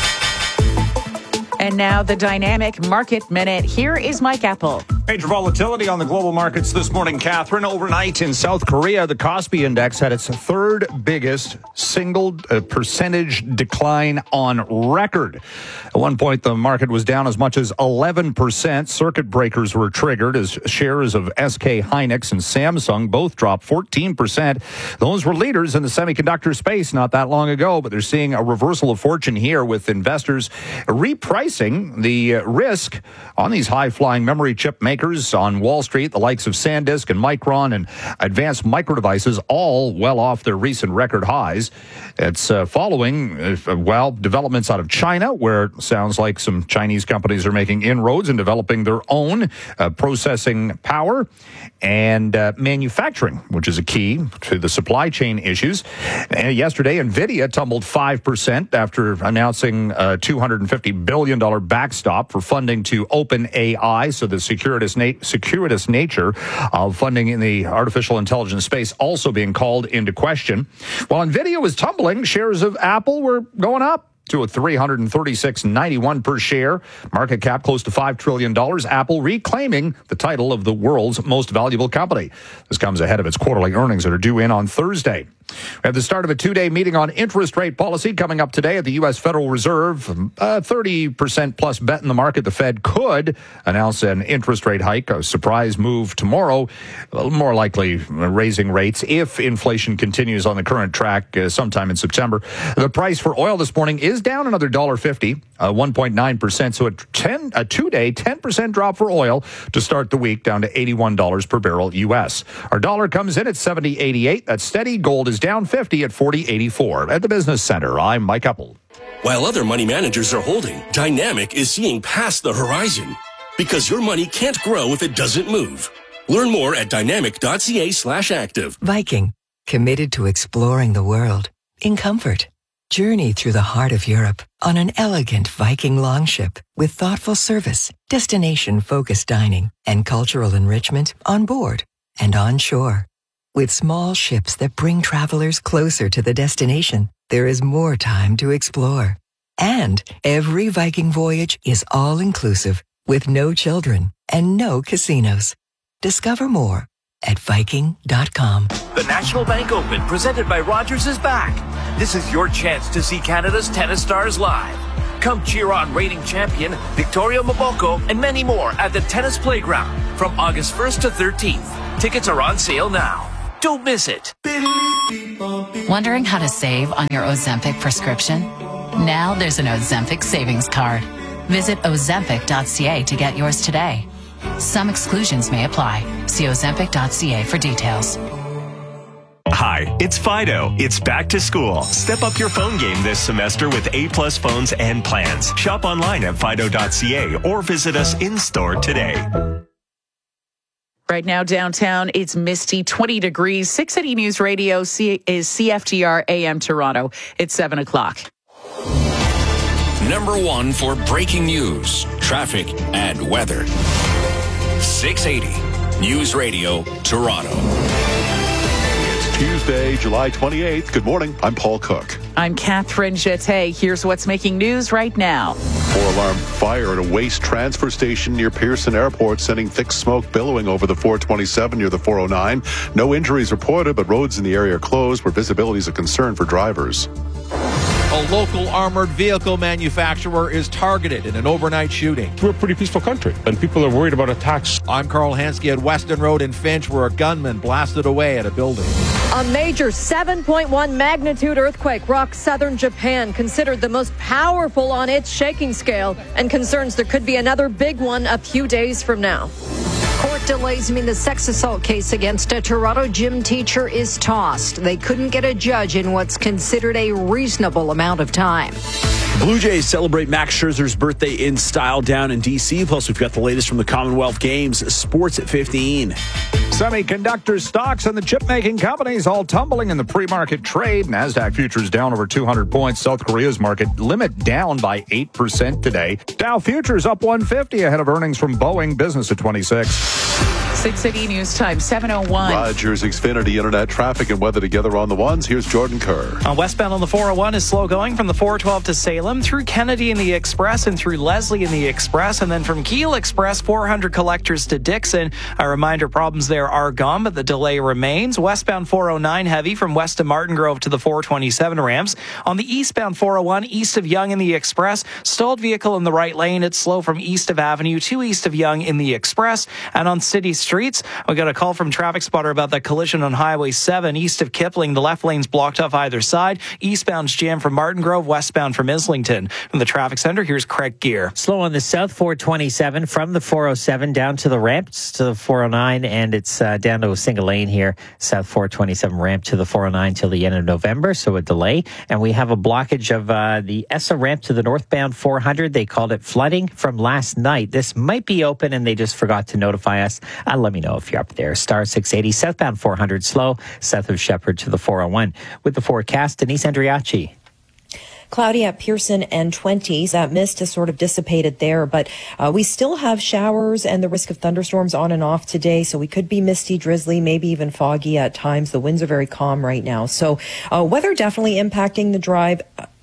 Speaker 7: And now the Dynamic Market Minute. Here is Mike Apple.
Speaker 31: Major volatility on the global markets this morning, Catherine. Overnight in South Korea, the Kospi Index had its third biggest single uh, percentage decline on record. At one point, the market was down as much as eleven percent. Circuit breakers were triggered as shares of S K Hynix and Samsung both dropped fourteen percent. Those were leaders in the semiconductor space not that long ago, but they're seeing a reversal of fortune here with investors repricing the risk on these high-flying memory chip makers on Wall Street, the likes of SanDisk and Micron and Advanced Micro Devices, all well off their recent record highs. It's uh, following, uh, well, developments out of China, where it sounds like some Chinese companies are making inroads in developing their own uh, processing power and uh, manufacturing, which is a key to the supply chain issues. Uh, yesterday, NVIDIA tumbled five percent after announcing a two hundred fifty billion dollars backstop for funding to OpenAI, so the security Securitas nature of funding in the artificial intelligence space also being called into question. While NVIDIA was tumbling, shares of Apple were going up. to a three hundred thirty-six dollars and ninety-one cents per share. Market cap close to five trillion dollars. Apple reclaiming the title of the world's most valuable company. This comes ahead of its quarterly earnings that are due in on Thursday. We have the start of a two-day meeting on interest rate policy coming up today at the U S Federal Reserve. A thirty percent plus bet in the market the Fed could announce an interest rate hike, a surprise move tomorrow, more likely raising rates if inflation continues on the current track uh, sometime in September. The price for oil this morning is down another one dollar fifty, uh, one point nine percent. So a, ten, a two-day ten percent drop for oil to start the week, down to eighty-one dollars per barrel U S. Our dollar comes in at seventy eighty-eight. That's steady. Gold is down fifty at forty eighty-four. At the Business Center, I'm Mike Uppel.
Speaker 1: While other money managers are holding, Dynamic is seeing past the horizon. Because your money can't grow if it doesn't move. Learn more at dynamic.ca slash active.
Speaker 3: Viking, committed to exploring the world in comfort. Journey through the heart of Europe on an elegant Viking longship with thoughtful service, destination-focused dining, and cultural enrichment on board and on shore. With small ships that bring travelers closer to the destination, there is more time to explore. And every Viking voyage is all-inclusive with no children and no casinos. Discover more at Viking dot com.
Speaker 4: The National Bank Open, presented by Rogers, is back. This is your chance to see Canada's tennis stars live. Come cheer on reigning champion Victoria Mboko and many more at the Tennis Playground from August first to thirteenth. Tickets are on sale now. Don't miss it.
Speaker 5: Wondering how to save on your Ozempic prescription? Now there's an Ozempic savings card. Visit ozempic dot c a to get yours today. Some exclusions may apply. See ozempic dot c a for details.
Speaker 8: Hi, it's Fido. It's back to school. Step up your phone game this semester with A-plus phones and plans. Shop online at fido dot c a or visit us in-store today.
Speaker 7: Right now downtown, it's misty, twenty degrees. six eighty News Radio C- is C F T R A M Toronto. It's seven o'clock.
Speaker 2: Number one for breaking news, traffic, and weather. six eighty News Radio Toronto.
Speaker 6: It's Tuesday, July twenty-eighth. Good morning. I'm Paul Cook.
Speaker 7: I'm Catherine Jeté. Here's what's making news right now.
Speaker 6: Four-alarm fire at a waste transfer station near Pearson Airport, sending thick smoke billowing over the four twenty-seven near the four oh nine. No injuries reported, but roads in the area are closed where visibility is a concern for drivers.
Speaker 19: A local armored vehicle manufacturer is targeted in an overnight shooting.
Speaker 20: We're a pretty peaceful country, and people are worried about attacks.
Speaker 19: I'm Carl Hansky at Weston Road in Finch, where a gunman blasted away at a building.
Speaker 21: A major seven point one magnitude earthquake rocks southern Japan, considered the most powerful on its shaking scale, and concerns there could be another big one a few days from now. Court delays mean the sex assault case against a Toronto gym teacher is tossed. They couldn't get a judge in what's considered a reasonable amount of time.
Speaker 23: Blue Jays celebrate Max Scherzer's birthday in style down in D C. Plus, we've got the latest from the Commonwealth Games. Sports at fifteen.
Speaker 31: Semiconductor stocks and the chip-making companies all tumbling in the pre-market trade. NASDAQ futures down over two hundred points. South Korea's market limit down by eight percent today. Dow futures up one fifty ahead of earnings from Boeing. Business at twenty-six.
Speaker 7: six eighty News Time, seven oh one.
Speaker 6: Rogers Xfinity Internet traffic and weather together on the ones. Here's Jordan Kerr.
Speaker 14: Uh, westbound on the four oh one is slow going from the four twelve to Salem, through Kennedy in the Express and through Leslie in the Express, and then from Keele Express, four hundred collectors to Dixon. A reminder, problems there are gone, but the delay remains. Westbound four oh nine heavy from west of Martin Grove to the four twenty-seven ramps. On the eastbound four oh one, east of Yonge in the Express, stalled vehicle in the right lane. It's slow from east of Avenue to east of Yonge in the Express. And on city streets, we got a call from Traffic Spotter about that collision on Highway seven east of Kipling. The left lane's blocked off either side. Eastbound's jammed from Martin Grove, westbound from Islington. From the Traffic Center, here's Craig Gear.
Speaker 25: Slow on the south four twenty-seven from the four oh seven down to the ramps to the four oh nine, and it's uh, down to a single lane here. South four twenty-seven ramp to the four oh nine till the end of November, so a delay. And we have a blockage of uh, the E S A ramp to the northbound four hundred. They called it flooding from last night. This might be open, and they just forgot to notify us. Uh, let me know if you're up there. Star six eighty, southbound four hundred slow, south of Shepherd to the four oh one. With the forecast, Denise Andriachi.
Speaker 15: Cloudy at Pearson and twenties. That mist has sort of dissipated there, but uh, we still have showers and the risk of thunderstorms on and off today. So we could be misty, drizzly, maybe even foggy at times. The winds are very calm right now. So uh, weather definitely impacting the drive.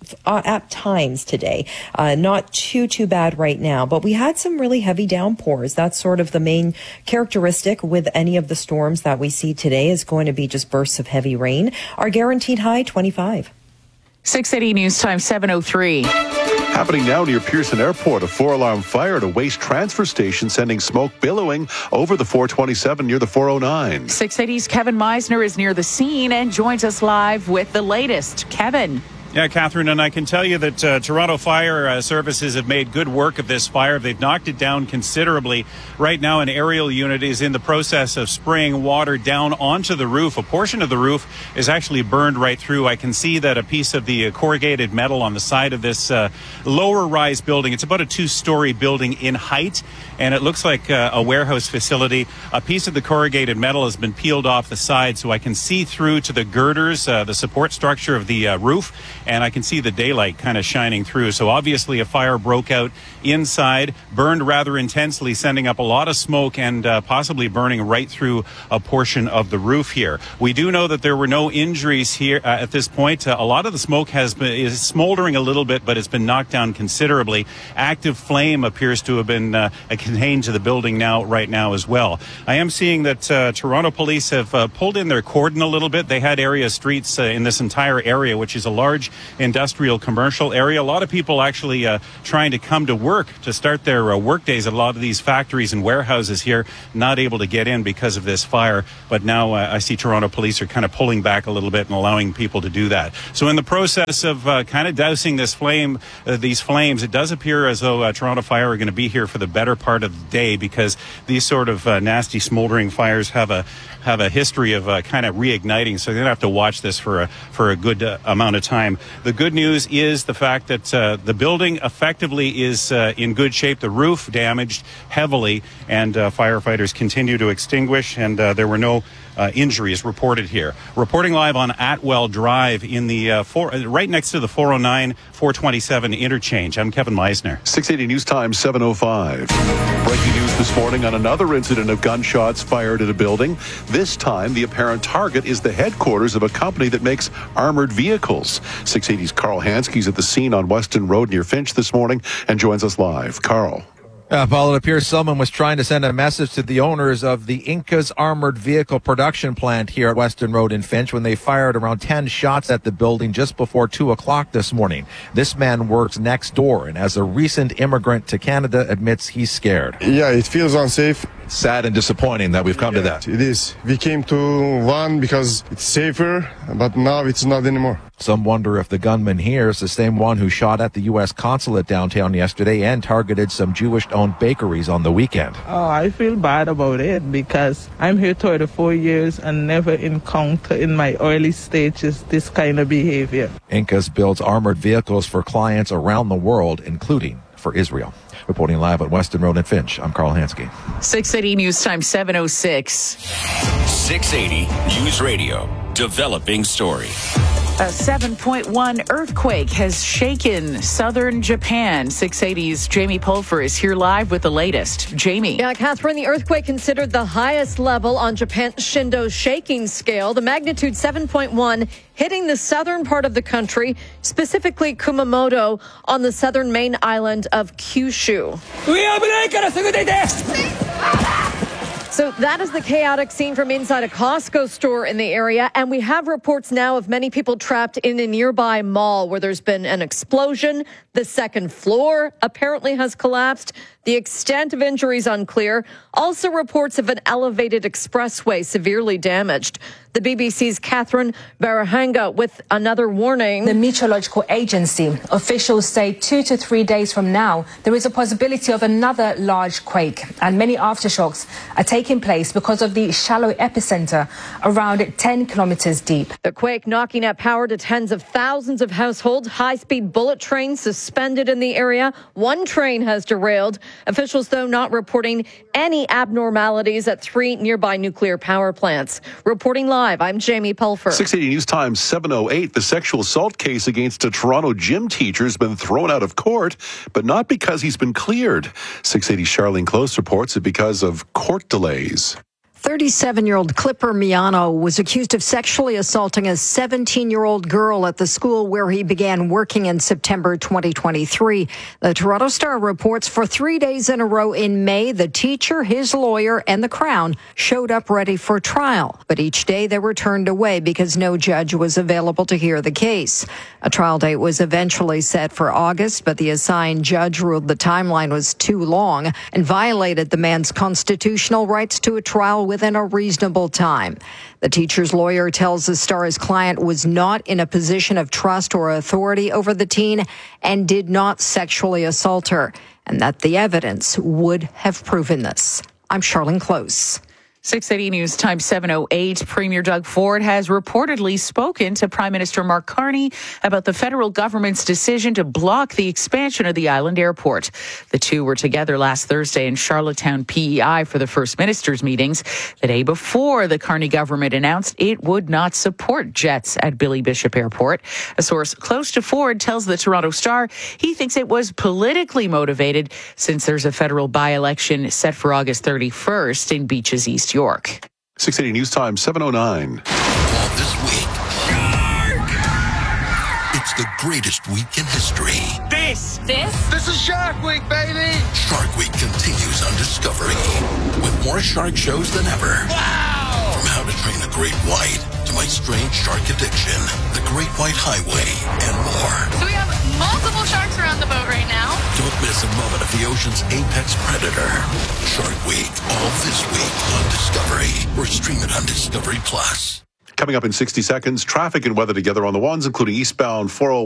Speaker 15: uh, at times today. Uh, not too, too bad right now, but we had some really heavy downpours. That's sort of the main characteristic with any of the storms that we see today is going to be just bursts of heavy rain. Our guaranteed high, twenty-five.
Speaker 7: six eighty News Time, seven oh three.
Speaker 6: Happening now near Pearson Airport, a four-alarm fire at a waste transfer station sending smoke billowing over the four twenty-seven near the four oh nine.
Speaker 7: six eighty's Kevin Meisner is near the scene and joins us live with the latest. Kevin.
Speaker 9: Yeah, Catherine, and I can tell you that uh, Toronto Fire uh, Services have made good work of this fire. They've knocked it down considerably. Right now, an aerial unit is in the process of spraying water down onto the roof. A portion of the roof is actually burned right through. I can see that a piece of the uh, corrugated metal on the side of this uh, lower-rise building, it's about a two-story building in height, and it looks like uh, a warehouse facility. A piece of the corrugated metal has been peeled off the side, so I can see through to the girders, uh, the support structure of the uh, roof, and I can see the daylight kind of shining through. So obviously a fire broke out inside, burned rather intensely, sending up a lot of smoke and uh, possibly burning right through a portion of the roof here. We do know that there were no injuries here uh, at this point. Uh, a lot of the smoke has been is smoldering a little bit, but it's been knocked down considerably. Active flame appears to have been uh, contained to the building now, right now as well. I am seeing that uh, Toronto police have uh, pulled in their cordon a little bit. They had area streets uh, in this entire area, which is a large industrial commercial area. A lot of people actually uh, trying to come to work to start their uh, work days at a lot of these factories and warehouses here, not able to get in because of this fire. But now uh, I see Toronto police are kind of pulling back a little bit and allowing people to do that. So in the process of uh, kind of dousing this flame, uh, these flames, it does appear as though uh, Toronto Fire are going to be here for the better part of the day, because these sort of uh, nasty smoldering fires have a have a history of uh, kind of reigniting. So they're going to have to watch this for a for a good uh, amount of time. The good news is the fact that uh, the building effectively is uh, in good shape. The roof damaged heavily, and uh, firefighters continue to extinguish, and uh, there were no uh, injuries reported here. Reporting live on Atwell Drive in the uh, four, right next to the four oh nine, four twenty-seven interchange. I'm Kevin Meisner.
Speaker 6: six eighty News Time, seven oh five. Breaking news this morning on another incident of gunshots fired at a building. This time, the apparent target is the headquarters of a company that makes armored vehicles. six eighty's Carl Hanske's at the scene on Weston Road near Finch this morning and joins us live. Carl.
Speaker 23: Uh, Paul, it appears someone was trying to send a message to the owners of the Inca's armored vehicle production plant here at Weston Road in Finch when they fired around ten shots at the building just before two o'clock this morning. This man works next door, and as a recent immigrant to Canada, admits he's scared.
Speaker 10: Yeah, it feels unsafe.
Speaker 31: Sad and disappointing that we've come
Speaker 10: yeah,
Speaker 31: to that.
Speaker 10: It is. We came to one because it's safer, but now it's not anymore.
Speaker 23: Some wonder if the gunman here is the same one who shot at the U S consulate downtown yesterday and targeted some Jewish-owned bakeries on the weekend.
Speaker 11: Oh, I feel bad about it because I'm here thirty-four years and never encountered in my early stages this kind of behavior.
Speaker 23: Inca's builds armored vehicles for clients around the world, including for Israel. Reporting live at Weston Road in Finch, I'm Carl Hansky.
Speaker 7: six eighty News Time, seven oh six.
Speaker 2: six eighty News Radio. Developing story.
Speaker 7: A seven point one earthquake has shaken southern Japan. six eighty's Jamie Pulfer is here live with the latest. Jamie.
Speaker 21: Yeah, Catherine, the earthquake considered the highest level on Japan's Shindo shaking scale. The magnitude seven point one hitting the southern part of the country, specifically Kumamoto on the southern main island of Kyushu. So that is the chaotic scene from inside a Costco store in the area. And we have reports now of many people trapped in a nearby mall where there's been an explosion. The second floor apparently has collapsed. The extent of injuries unclear. Also reports of an elevated expressway severely damaged. The B B C's Catherine Barahanga with another warning.
Speaker 12: The Meteorological Agency officials say two to three days from now, there is a possibility of another large quake, and many aftershocks are taking place because of the shallow epicenter around ten kilometers deep.
Speaker 21: The quake knocking out power to tens of thousands of households. High-speed bullet trains suspended in the area. One train has derailed. Officials, though, not reporting any abnormalities at three nearby nuclear power plants. Reporting live, I'm Jamie Pulfer.
Speaker 6: six eighty News Time, seven oh eight. The sexual assault case against a Toronto gym teacher has been thrown out of court, but not because he's been cleared. six eighty Charlene Close reports it because of court delays.
Speaker 21: thirty-seven-year-old Clipper Miano was accused of sexually assaulting a seventeen-year-old girl at the school where he began working in September twenty twenty-three. The Toronto Star reports for three days in a row in May, the teacher, his lawyer, and the Crown showed up ready for trial. But each day they were turned away because no judge was available to hear the case. A trial date was eventually set for August, but the assigned judge ruled the timeline was too long and violated the man's constitutional rights to a trial within a reasonable time. The teacher's lawyer tells the Star his client was not in a position of trust or authority over the teen and did not sexually assault her, and that the evidence would have proven this. I'm Charlene Close.
Speaker 7: six eighty News Time seven oh eight. Premier Doug Ford has reportedly spoken to Prime Minister Mark Carney about the federal government's decision to block the expansion of the island airport. The two were together last Thursday in Charlottetown P E I for the First Minister's meetings, the day before the Carney government announced it would not support jets at Billy Bishop Airport. A source close to Ford tells the Toronto Star he thinks it was politically motivated since there's a federal by-election set for August thirty-first in Beaches, East York.
Speaker 6: six eighty News Time, seven oh nine.
Speaker 13: All this week. Shark! It's the greatest week in history.
Speaker 16: This!
Speaker 13: This? This is Shark Week, baby! Shark Week continues on Discovery with more shark shows than ever. Wow! From How to Train a Great White to My Strange Shark Addiction, The Great White Highway, and more.
Speaker 16: So we have multiple sharks around the boat right now.
Speaker 13: Don't miss a moment of the ocean's apex predator. Shark Week, all this week on Discovery, or stream it on Discovery Plus.
Speaker 6: Coming up in sixty seconds, traffic and weather together on the ones, including eastbound four oh